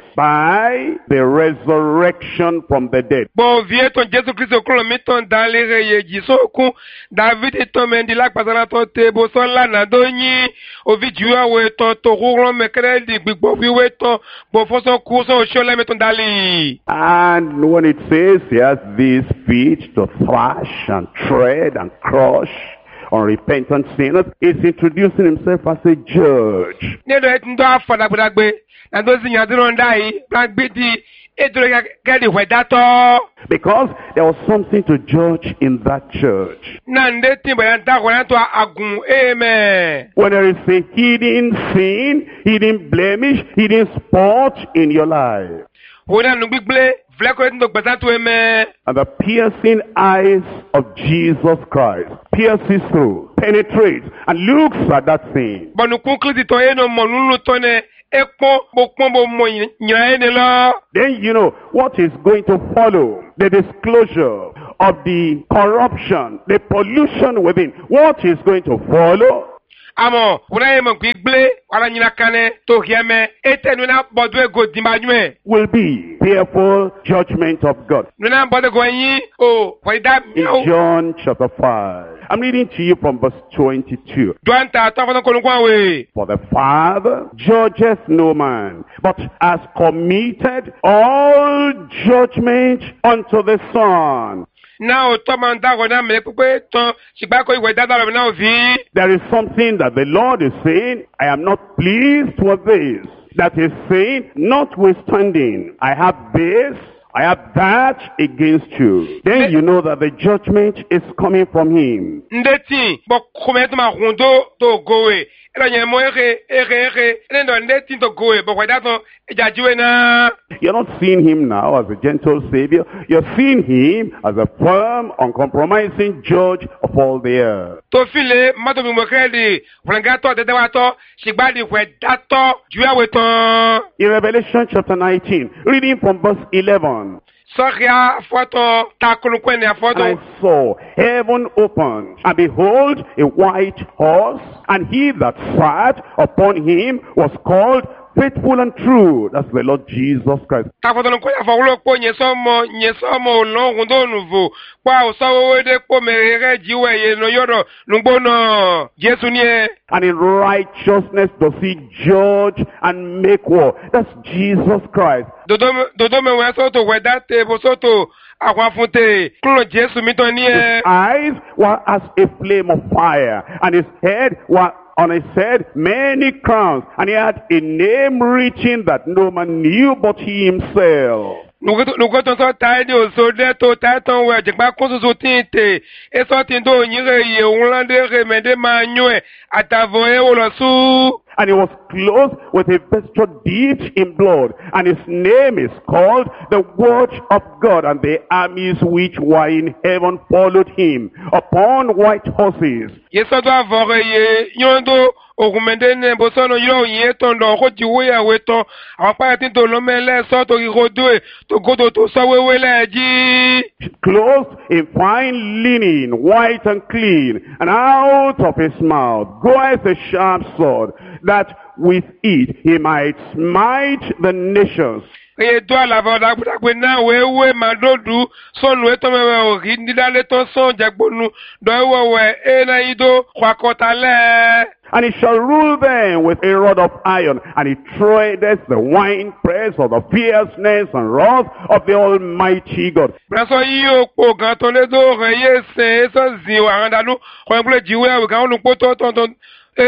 by the resurrection from the dead. Bon, vie ton Jésus Christ klo mi ton dans les reyeji so kun David ton mendi la pasana ton tebo so la na do yin o vi juwa we ton to ron me kere di gbigbo vi we ton bo fo so ku so so le me ton dali. And when it says he has these feet to thrash and tread and crush unrepentant sinners, he's introducing himself as a judge. Ne do et ndo afada gbadagbe na do si yan dron dai gbagbe di e do get the way that because there was something to judge in that church. Na nde tin ba ta ko na to agun amen. When there is a hidden sin, hidden blemish, hidden spot in your life, Wona nu gbigble vle ko ndo gbasa to amen. and the piercing eyes of Jesus Christ pierces through, penetrates, and looks at that sin, Bonu kun kliti to eno monunu to ne ekpo bokpon bo mo nya ene lo. then you know what is going to follow. The disclosure of the corruption, the pollution within. What is going to follow Amo, wona e mo gbigble wala nyina kane to hieme etenu na bodu ego dimanywe. will be fearful judgment of God. Nuna bodu go yin o for that In John chapter five, I'm reading to you from verse twenty-two. Duanta to fon ko nkwa we. For the Father judgeth no man, but has committed all judgment unto the Son. Now to man da go na me pepe ton sigba ko iwe dada lo na ovi. There is something that the Lord is saying, I am not pleased with this. That is saying, notwithstanding, I have this, I have that against you. Then you know that the judgment is coming from Him. Ndeti bo kome to ma hundo to gowe. Elo nye mo ere ere ere endo ndeti to gowe bo kwa dato ejajiwe na. You're not seeing Him now as a gentle Savior. You're seeing Him as a firm, uncompromising judge of all the earth. To file mato mi mo kredi flangato de dewato sigba di kwe dato juwe we ton. In Revelation chapter nineteen, reading from verse eleven. Soria foto takulu kwene And foto. I saw heaven opened, and behold, a white horse, and he that sat upon him was called Faithful and True. That's the Lord Jesus Christ. Ta foto no kwya fawulo po nyesomo nyesomo lo ngundo nuvu. Kwa usawo de po merere jiwe ye no yoro nungbono. Jesu nie. And in righteousness does he judge and make war. That's Jesus Christ. Dodo dodo me we soto we date bo soto akwa funte. Klo Jesu mi to nie. Eyes were as a flame of fire, and his head were on his head many crowns, and he had a name written that no man knew but he himself. Nugo to so taidi o so de to taiton we jegba kunsu so tinte. E so tindo nyire ye unlande remede manywe atavo e wo lo su. And he was clothed with a vesture dipped in blood, and his name is called the Word of God, and the armies which were in heaven followed him upon white horses. Yeso do avore ye yondo ogumende ne bosono yo ye tondo ko jiwe ya weton awon pa tin to lo mele so to igodo to godo to so wewe leji. Clothed in fine linen, white and clean, and out of his mouth goeth a sharp sword, that with it he might smite the nations. Eye do alava da gbagbe na wewe madodu sonu eto mewe ori ndidale to son jagbonu do wewe e na ido kwakota le. And he shall rule them with a rod of iron, and he treadeth the winepress of the fierceness and wrath of the Almighty God. Braso yo po gan to le do re ye se so zi wa randalu ko ngle jiwe we kan lu po to to to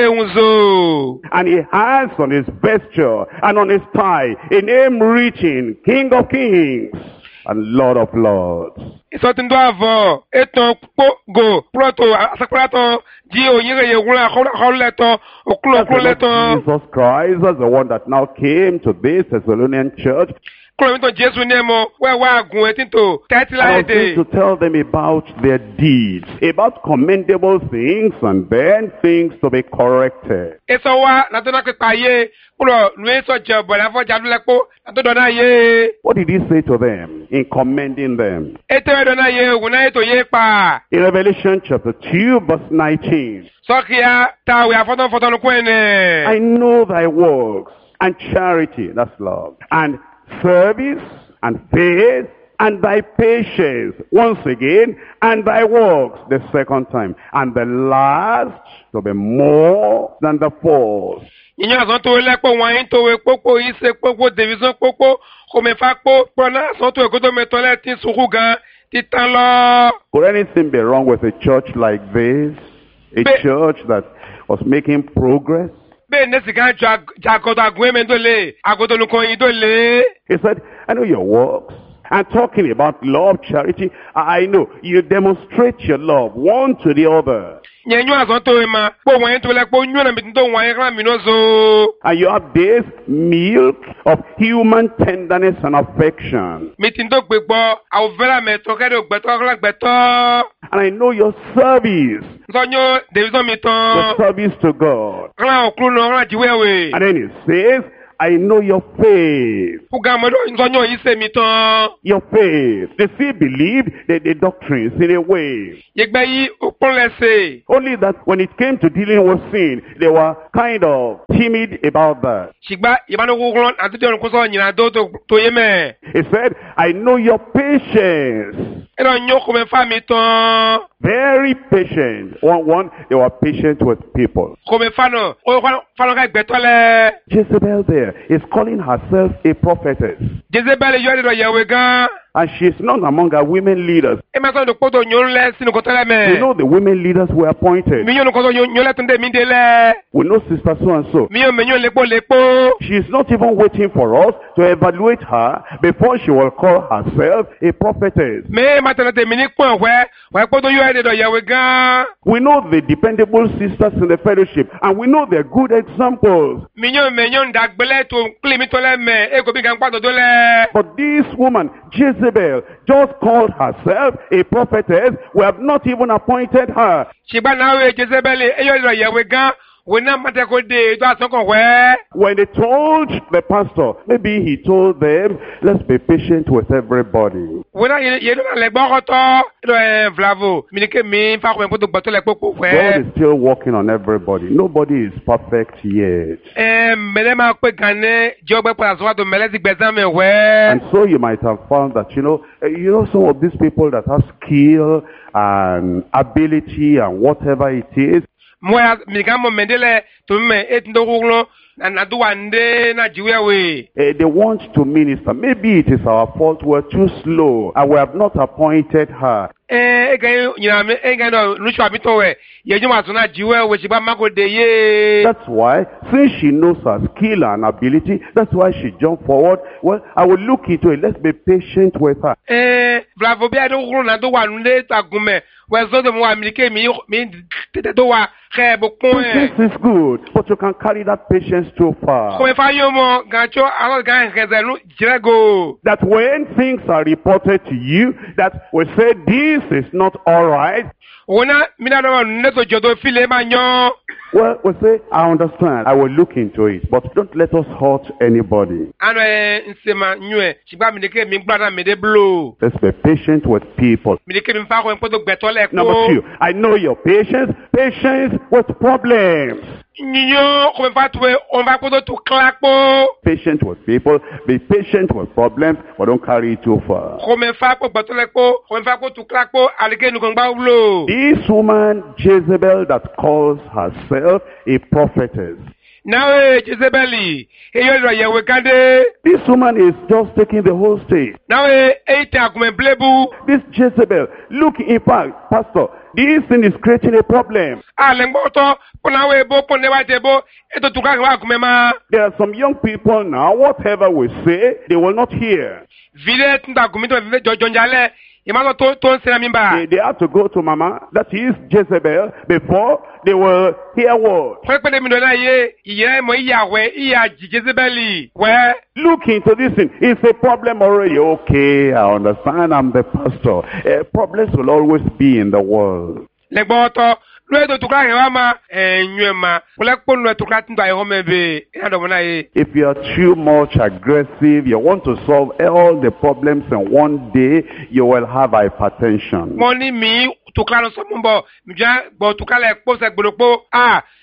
e And he has on his vesture and on his thigh a name written, King of Kings and Lord of Lords. Isotin do avo eton po go proto asakrato ji oyire ye wura kholeto oklo okleto. Jesus Christ is the one that now came to this Thessalonian church. Klo Jesu nemo we wa gun etinto I was going to tell them about their deeds, about commendable things, and then things to be corrected. Eso wa na to na pe paye klo nu eso je bo la fo jadu lepo na to do na ye. What did he say to them in commending them? Eto do na ye ogun na eto ye pa. In Revelation chapter two verse nineteen. So kia ta we afoto foto no kwene. I know thy works, and charity, that's love, and service, and faith, and thy patience, once again, and thy works, the second time, and the last to be more than the first. Ìyẹn àsán tó lẹ́pọ̀ wọn yín tó wé pópó yìí ṣe pópó tẹ̀físán pópó kò mẹ́fà pó pọ́nà àsán tó èkó tó mẹ́tọ́ lẹ́tí sùkú gan títàn lọ. Could anything be wrong with a church like this? A Be- church that was making progress? Bẹ́ẹ̀ ní sìgá jọ àgọ́dọ̀ àgùn ẹ̀mẹ́ tó lé àgọ́dọ̀ olùkọ́ yìí tó lé. He said, I know your works. And talking about love, charity, I know you demonstrate your love one to the other. Yẹn yún àsán tó wé ma pé wọn yín tó lẹ́pọ̀ yún ọ̀nà mìtí tó wọn yín kán mìíràn so. And you have this milk of human tenderness and affection. Mìtí tó gbé gbọ́ àwọn fẹ́ràn mẹ́tọ́ kẹ́rẹ́ ògbẹ́tọ́ kọ́lá gbẹ́tọ́. And I know your service, Nsọ́nyọ́ tẹ̀físán mi your tán. service to God. Kọ́lá òkúrú náà kọ́lá jíwẹ́wẹ́. And then he says, I know your faith. Fúgà mọ́dọ̀ nsọ́nyọ́ yìí ṣe mi tán. Your faith. They still believe the, the doctrines in a way. Yẹgbẹ́ yìí ó pọ́n lẹ́sẹ̀. Only that when it came to dealing with sin, they were kind of timid about that. Ṣìgbà ìbánukúkúrọ́ àti tí olùkóso ìyìnà tó tó yé mẹ́. He said, I know your patience. Ẹ̀rọ yóò kó mẹ́fà mi tán. Very patient. One, one, they were patient with people. Kó mẹ́fà náà, ó fánà ká gbẹ̀tọ́ lẹ̀. Jezebel there is calling herself a prophetess. Jezebel yọ ẹ̀rọ yẹ̀wé gan. And she's not among our women leaders. Ẹ máa sọ ní kótó yóò lẹ̀ sínú kótó lẹ̀ mẹ́. We know the women leaders were appointed. Mi yóò ní kótó yóò lẹ̀ tó ń dé mi dé lẹ̀. We know Sister so and so. Mi yóò mi yóò lépo lépo. She's not even waiting for us to evaluate her before she will call herself a prophetess. Mi máa tẹ̀lé tèmi ní pọ̀n wẹ́ wẹ́ kótó yóò ẹ̀rọ yẹ̀wé gan. We know the dependable sisters in the fellowship, and we know they're good examples. Mi yóò mi yóò dàgbẹ́lẹ̀ tó kílì mi tó lẹ̀ mẹ́. Ego bí gan pàtó tó lẹ̀. But this woman, Jezebel, just called herself a prophetess. We have not even appointed her. Ṣìgbà náà wẹ̀ Jezebel ẹ̀yọ́ ẹ̀rọ yẹ̀wé gan. Wọ́n náà máa tẹ́ kó dé ètò àtọ́kọ̀ wẹ́. When they told the pastor, maybe he told them, let's be patient with everybody. Wọ́n náà yẹ ló lẹ̀ gbọ́ kọ́tọ́. Ẹ̀rọ ẹ̀ Vlavo, mi ní ké mi fáwọn ẹ̀kọ́ tó gbọ́tọ́ lẹ̀ pópó God wẹ́. is still working on everybody. Nobody is perfect yet. Ẹ mẹ́lẹ́ máa pé gànẹ́ jẹ́ ọgbẹ́ padà sọ́wọ́ tó mẹ́lẹ́ ti gbẹ̀sán mi wẹ́. And so you might have found that, you know, uh, you know, some of these people that have skill and ability and whatever it is, Mo ya mi ka mo mendele to me et ndo kulo na na duwa nde na jiwe we. uh, they want to minister. Maybe it is our fault. We're too slow and we have not appointed her. Eh e ga nyina me e ga no nu shwa bi to we. Ye juma so na jiwe we shi ba mako de ye. That's why, since she knows her skill and ability, that's why she jumped forward. Well, I will look into it. Let's be patient with her. Eh Bravo bi ado kulo na do wa nde ta gume. We so de mo wa mi ke mi mi tete do wa ke bo kun e. Patience is good, but you can carry that patience too far. Ko me fa yo mo gancho alo gan kezelu jirego. That when things are reported to you, that we say this is not all right, Wona mi na do ne to jodo file ma nyo. well, we say, I understand. I will look into it, but don't let us hurt anybody. Ano e nsema nyue. Shigba mi de ke mi gbada mi de blow. Let's be patient with people. Mi de ke mi fa ko en poto gbeto le ko. Number two, I know your patience. Patience with problems. Nyo ko mi fa tuwe on va poto tu klakpo. Patient with people. Be patient with problems, but don't carry it too far. Ko mi fa ko gbeto le ko. Ko mi fa ko tu klakpo alike nu ko gba blow. This woman, Jezebel, that calls herself a prophetess. Now eh Jezebeli. E yo ro yewe kande. This woman is just taking the whole stage. Now eh e ta ko me blebu. This Jezebel, look, in fact, Pastor, this thing is creating a problem. Ale ngboto ko na we bo ko ne wa te bo. E to tu ka wa ko me ma. There are some young people now, whatever we say, they will not hear. Vile tunda ko mi to vile jojonjale. Imalo to to nsira mi ba. They, they have to go to Mama, that is Jezebel, before they will hear word. Kwekpede mi do na ye. Iye mo iya we iya Jezebeli. We Look into this thing. It's a problem already. Okay, I understand. I'm the pastor. Uh, problems will always be in the world. legboto lo edo tukra hewa ma enyu ma kule kponu tukra tinda e home be ina do na ye. If you are too much aggressive, you want to solve all the problems in one day, you will have hypertension. Mo ni mi tukra no so mo bo mi ja gbo tukra le po se gboropo ah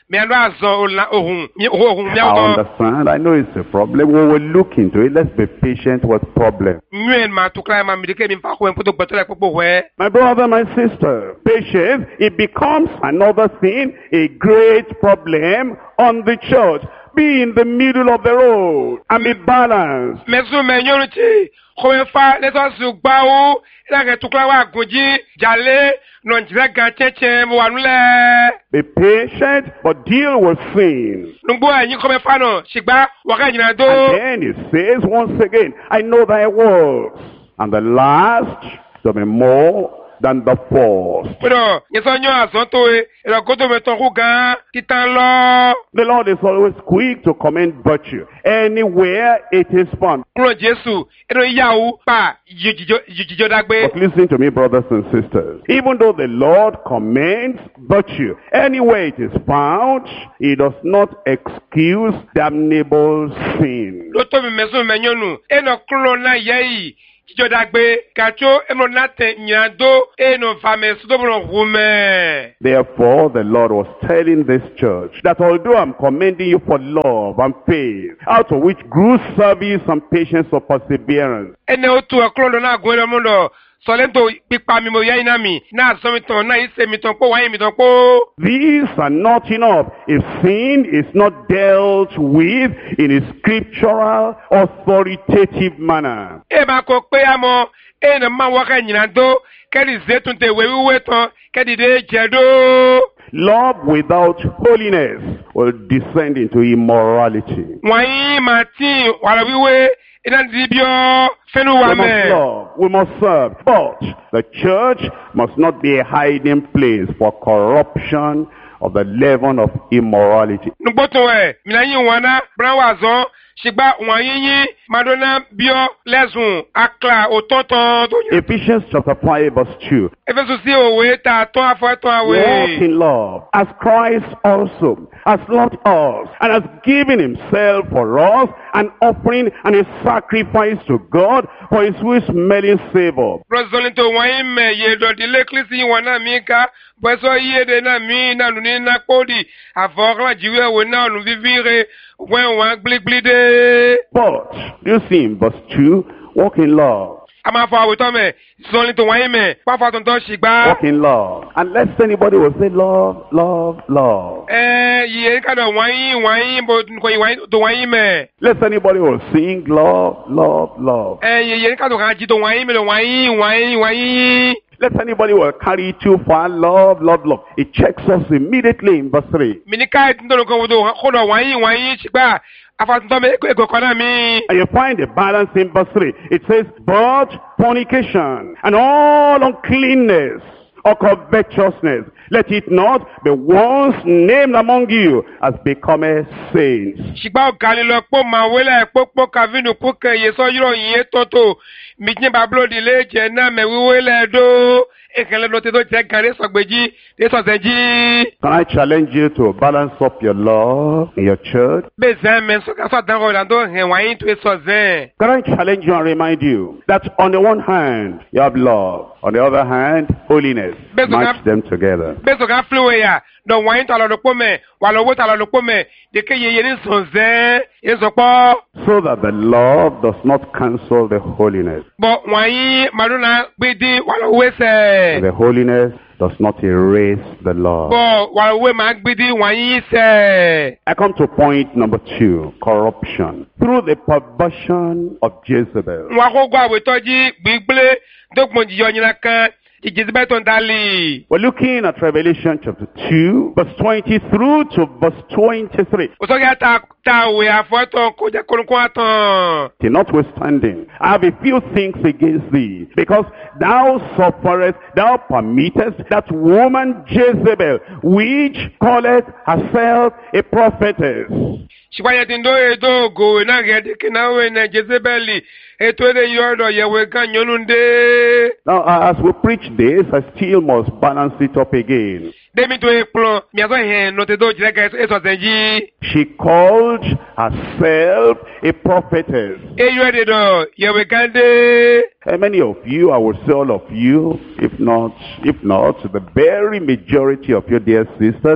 me ando azon ohun ohun mi I awon understand. I know it's a problem. We will look into it. Let's be patient with problem. nyen ma tukla ma mi de ke mi fa ko en poto gbeto le popo we My brother, my sister, patience, it becomes another thing, a great problem on the church. Be in the middle of the road and be balanced. mesu me nyonu ti ko en fa le so su gba o ila ke tukla wa gunji jale no njire gan cheche mo wanu le Be patient, but deal with sin. nugbo ayin ko me fa no sigba wa ka nyina do And then it says once again, I know thy works, and the last to be more than the first. pero yeso nyo azon to e ero godo me ton ku gan titan lo The Lord is always quick to commend virtue anywhere it is found. kuro Jesu ero yawo pa jijijo jijijo dagbe But listen to me, brothers and sisters. Even though the Lord commends virtue anywhere it is found, He does not excuse damnable sin. lo to mi mesu me nyonu eno kuro na yeyi jijo dagbe kacho eno na te nyado eno fame su do bro hume Therefore, the Lord was telling this church that although I'm commending you for love and faith, out of which grew service and patience or perseverance, ene otu akuro lo na gwe lo mundo solento pipa mi mo yeyi na mi na so mi ton na ise mi ton po wa mi ton po these are not enough if sin is not dealt with in a scriptural, authoritative manner. e ma ko pe amo e na ma wa ka nyina do kedi zetun te we we ton kedi de jedo Love without holiness will descend into immorality. wọ̀nyí máa tí wàrà wíwé iná dìbíọ́ fẹ́nu wà We must mẹ́. love, we must serve, but the church must not be a hiding place for corruption of the leaven of immorality. nugbótò ẹ̀ mìíràn yìí wọn ná bẹ́rẹ̀ wà zọ́n ṣùgbọ́n wọ̀nyí yín madonna bíọ́ lẹ́sùn akla òtọ́tọ́ tó yẹ. Ephesians chapter five verse two. efesu sí òwe ta tán afọ tán àwẹ̀. Walk in love, as Christ also has loved us and has given himself for us, an offering and a sacrifice to God for his sweet smelling savor. rọ́sọ̀lì tó wọ̀nyí mẹ́ yé dọ̀dílé kírísì wọn náà mí ká bọ́sọ̀ yíyéde náà mí náà nù ní nákòdì àfọ̀kànlá jíwé wo náà nù fífi re wọ́n wọ́n gbligbli dé. But, you see in verse two, walk in love, a máa fọ àwòtọ́ mẹ́ sọ̀lì tó wọ̀nyí mẹ́ pàfọ́ tuntun ṣìgbà. walk in love. Unless anybody will say love, love, love. ẹ yìí kàdọ̀ wọ̀nyí wọ̀nyí bó kò yìí wọ̀nyí tó wọ̀nyí mẹ́. Unless anybody will sing love, love, love. ẹ yìí kàdọ̀ kàn jí tó wọ̀nyí mẹ́ wọ̀nyí wọ̀nyí wọ̀nyí. Let anybody will carry it too far, love, love, love. It checks us immediately in verse three. minika tuntun kan wòdo kódọ̀ wọ̀nyí wọ̀nyí ṣìgbà afatuntun mẹ́ èkó kan náà mi. And you find a balance in verse three. It says, but fornication and all uncleanness or covetousness, let it not be once named among you as becometh saints. ṣìgbà ọ̀gá lílọ pọ̀ máa wẹ́lẹ̀ pópó kàvínù kúkẹ́ yẹ sọ yúrọ̀ yìí tótó mìtí babilódi lè jẹ́ náà mẹ́ wíwé lẹ́ẹ̀dó ìkànnì ló ti tó jẹ́ gàrí sọ̀gbẹ́jì lè sọ̀sẹ̀ jí. Can I challenge you to balance up your love in your church? bẹ́ẹ̀ sẹ́ mẹ́ sọ́kàsọ́ àdáńgọ̀ ìlànà hẹ̀ wọ̀nyí tó sọ̀sẹ̀. Can I challenge you and remind you that on the one hand, you have love. On the other hand, holiness. Beso Match ka- them together. bẹ́ẹ̀ sọ̀kà fúlùwẹ̀ yà dọ̀ wọ̀nyí tó àlọ́ lọ́pọ̀ mẹ́ wà lọ́wọ́ tó àlọ́ lọ́pọ̀ mẹ́ dèké yẹ yẹ ní sọ̀sẹ̀ yẹ sọ̀pọ̀. So that the love does not cancel the holiness. bọ̀ wọ̀nyí màdúnà gbédì wà lọ́wọ́ sẹ̀. The holiness does not erase the love. bọ̀ wà lọ́wọ́ máa gbédì wọ̀nyí sẹ̀. I come to point number two, corruption. Through the perversion of Jezebel. wọn kó gbọ́ àwòtọ́jú gbígbélé dókun jíjọ yìnyín kan ìjẹ́síbẹ́ tó ń dalì. We're looking at Revelation chapter two, verse twenty through to verse twenty-three. òsọ́kẹ́ ta ta òwe àfọ́tọ̀ kó jẹ́ kónkón àtàn. Till notwithstanding, I have a few things against thee, because thou sufferest, thou permittest that woman Jezebel, which calleth herself a prophetess. ṣùgbọ́n yẹn ti ń dó ètò ògò náà gẹ̀ẹ́dì kí náà wẹ̀ náà jẹ́síbẹ́lì ètò èdè yọ ọ̀dọ̀ yẹ̀wò kan yọ̀nù dé. Now, uh, as we preach this, I still must balance it up again. démi tó yẹ kplọ̀ miàtọ̀ hẹn nọ̀tẹ̀ tó jẹ́ ká ètò ọ̀sẹ̀ yìí. She called herself a prophetess. eyọ èdè dọ̀ yẹ̀wò kan dé. And many of you, I will say all of you, if not, if not, the very majority of you, dear sisters,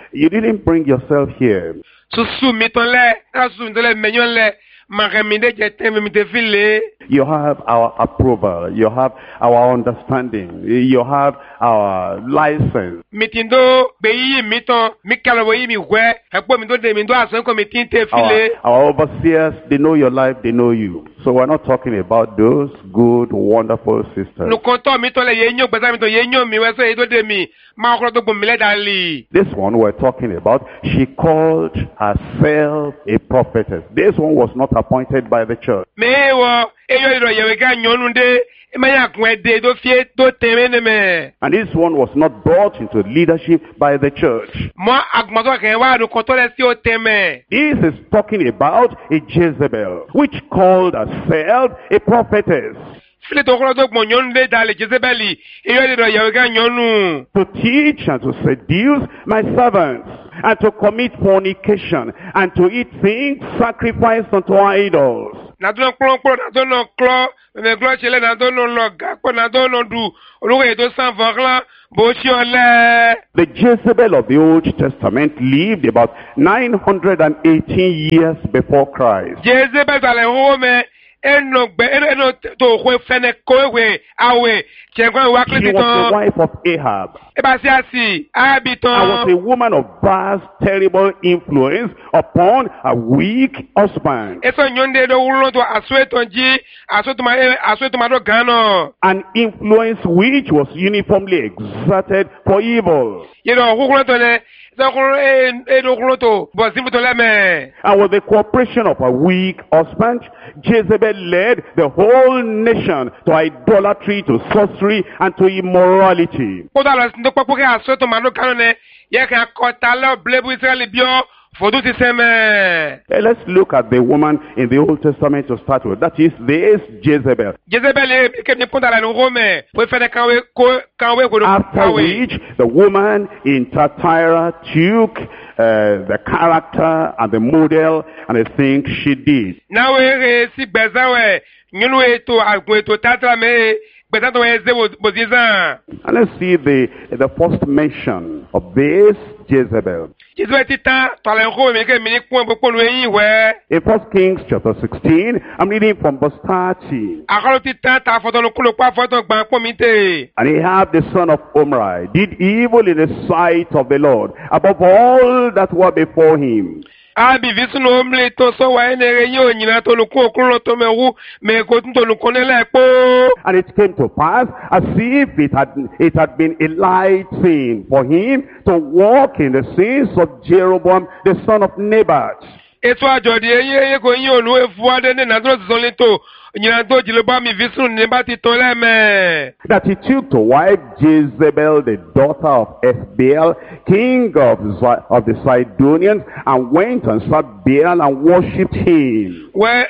You didn't bring yourself here. Susu mi ton le, asu mi ton le menyon le. You have our approval. You have our understanding. You have our license. Our, our overseers, they know your life, they know you. So we're not talking about those good, wonderful sisters. This one we're talking about, she called herself a prophetess. This one was not appointed by the church. And this one was not brought into leadership by the church. This is talking about a Jezebel, which called herself a prophetess. To teach and to seduce my servants, and to commit fornication, and to eat things sacrificed unto idols. The Jezebel of the Old Testament lived about nine hundred eighteen years before Christ. She was the wife of Ahab. I was a woman of vast, terrible influence upon a weak husband. An influence which was uniformly exerted for evil. And with the cooperation of a weak husband, Jezebel led the whole nation to idolatry, to sorcery, and to immorality. Let's look at the woman in the Old Testament to start with. That is this Jezebel. After which the woman in Thyatira took uh, the character and the model and the things she did. And let's see the, the first mention of this Jezebel. In First Kings chapter sixteen, I'm reading from verse thirty. And Ahab the son of Omri did evil in the sight of the Lord, above all that were before him. And it came to pass as if it had, it had been a light thing for him to walk in the sins of Jeroboam the son of Nebat. That he took to wife Jezebel, the daughter of Ethbaal, king of, of the Sidonians, and went and served Baal and worshipped him. Uh,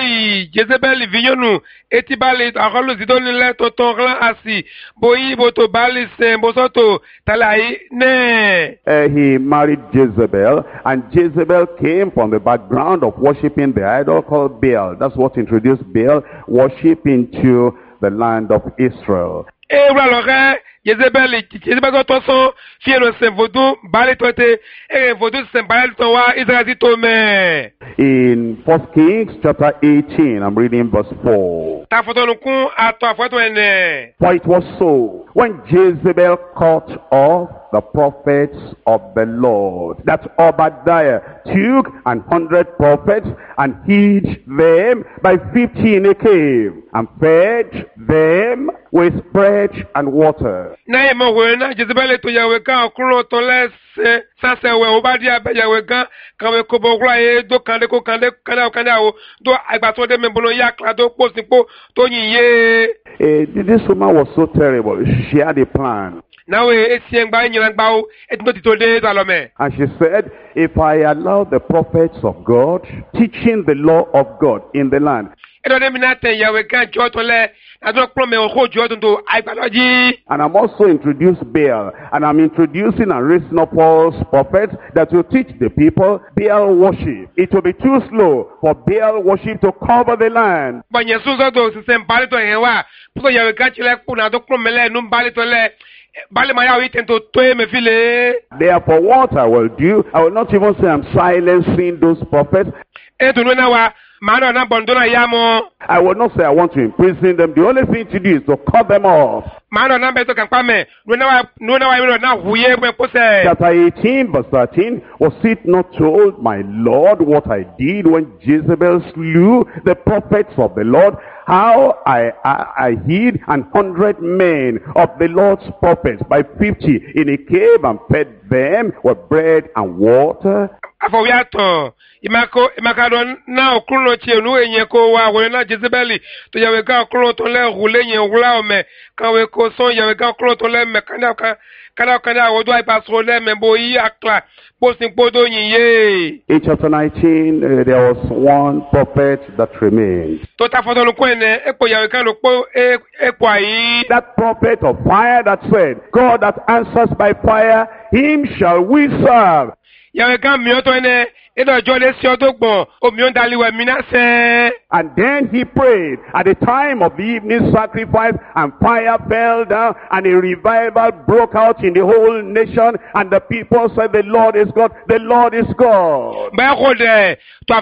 he married Jezebel, and Jezebel came from the background of worshipping the idol called Baal. That's what introduced Baal worship into the land of Israel. In First Kings chapter eighteen, I'm reading verse four. For it was so, when Jezebel cut off the prophets of the Lord, that Obadiah took an hundred prophets and hid them by fifty in a cave, and fed them with bread and water. Uh, this woman was so terrible. She had a plan. And she said, if I allow the prophets of God teaching the law of God in the land, and I'm also introduced Baal, and I'm introducing and raising up false prophets that will teach the people Baal worship. It will be too slow for Baal worship to cover the land. bale maya wi tento toe me file. Therefore, what I will do, I will not even say I'm silencing those prophets. E to no na wa mano na bondona yamo. I will not say I want to imprison them. The only thing to do is to cut them off. Mano na beto kan kwame. No na wa no na wa na huye me pose. Chapter eighteen, verse thirteen, was it not told, my Lord, what I did when Jezebel slew the prophets of the Lord? How I, I, I hid an hundred men of the Lord's prophets by fifty in a cave and fed them with bread and water? Afowiato imako imakado na okulo che nu enye ko wa we na Jezebeli to yawe ka okulo to le rule yen wula o me kan we ko son yawe ka okulo to le me kana ka kana kana wo do ai pasro le me bo yi akla posting podo yin ye. In chapter nineteen, uh, there was one prophet that remained. To ta fodo lu ko ene e ko yawe kan lu po e e kwa yi. That prophet of fire that said, God that answers by fire, him shall we serve. Yawe kan mi oto ene edo jole si oto gbon omi on dali we mi na se. And then he prayed at the time of the evening sacrifice, and fire fell down, and a revival broke out in the whole nation, and the people said, the Lord is God, the Lord is God. Ba ko de to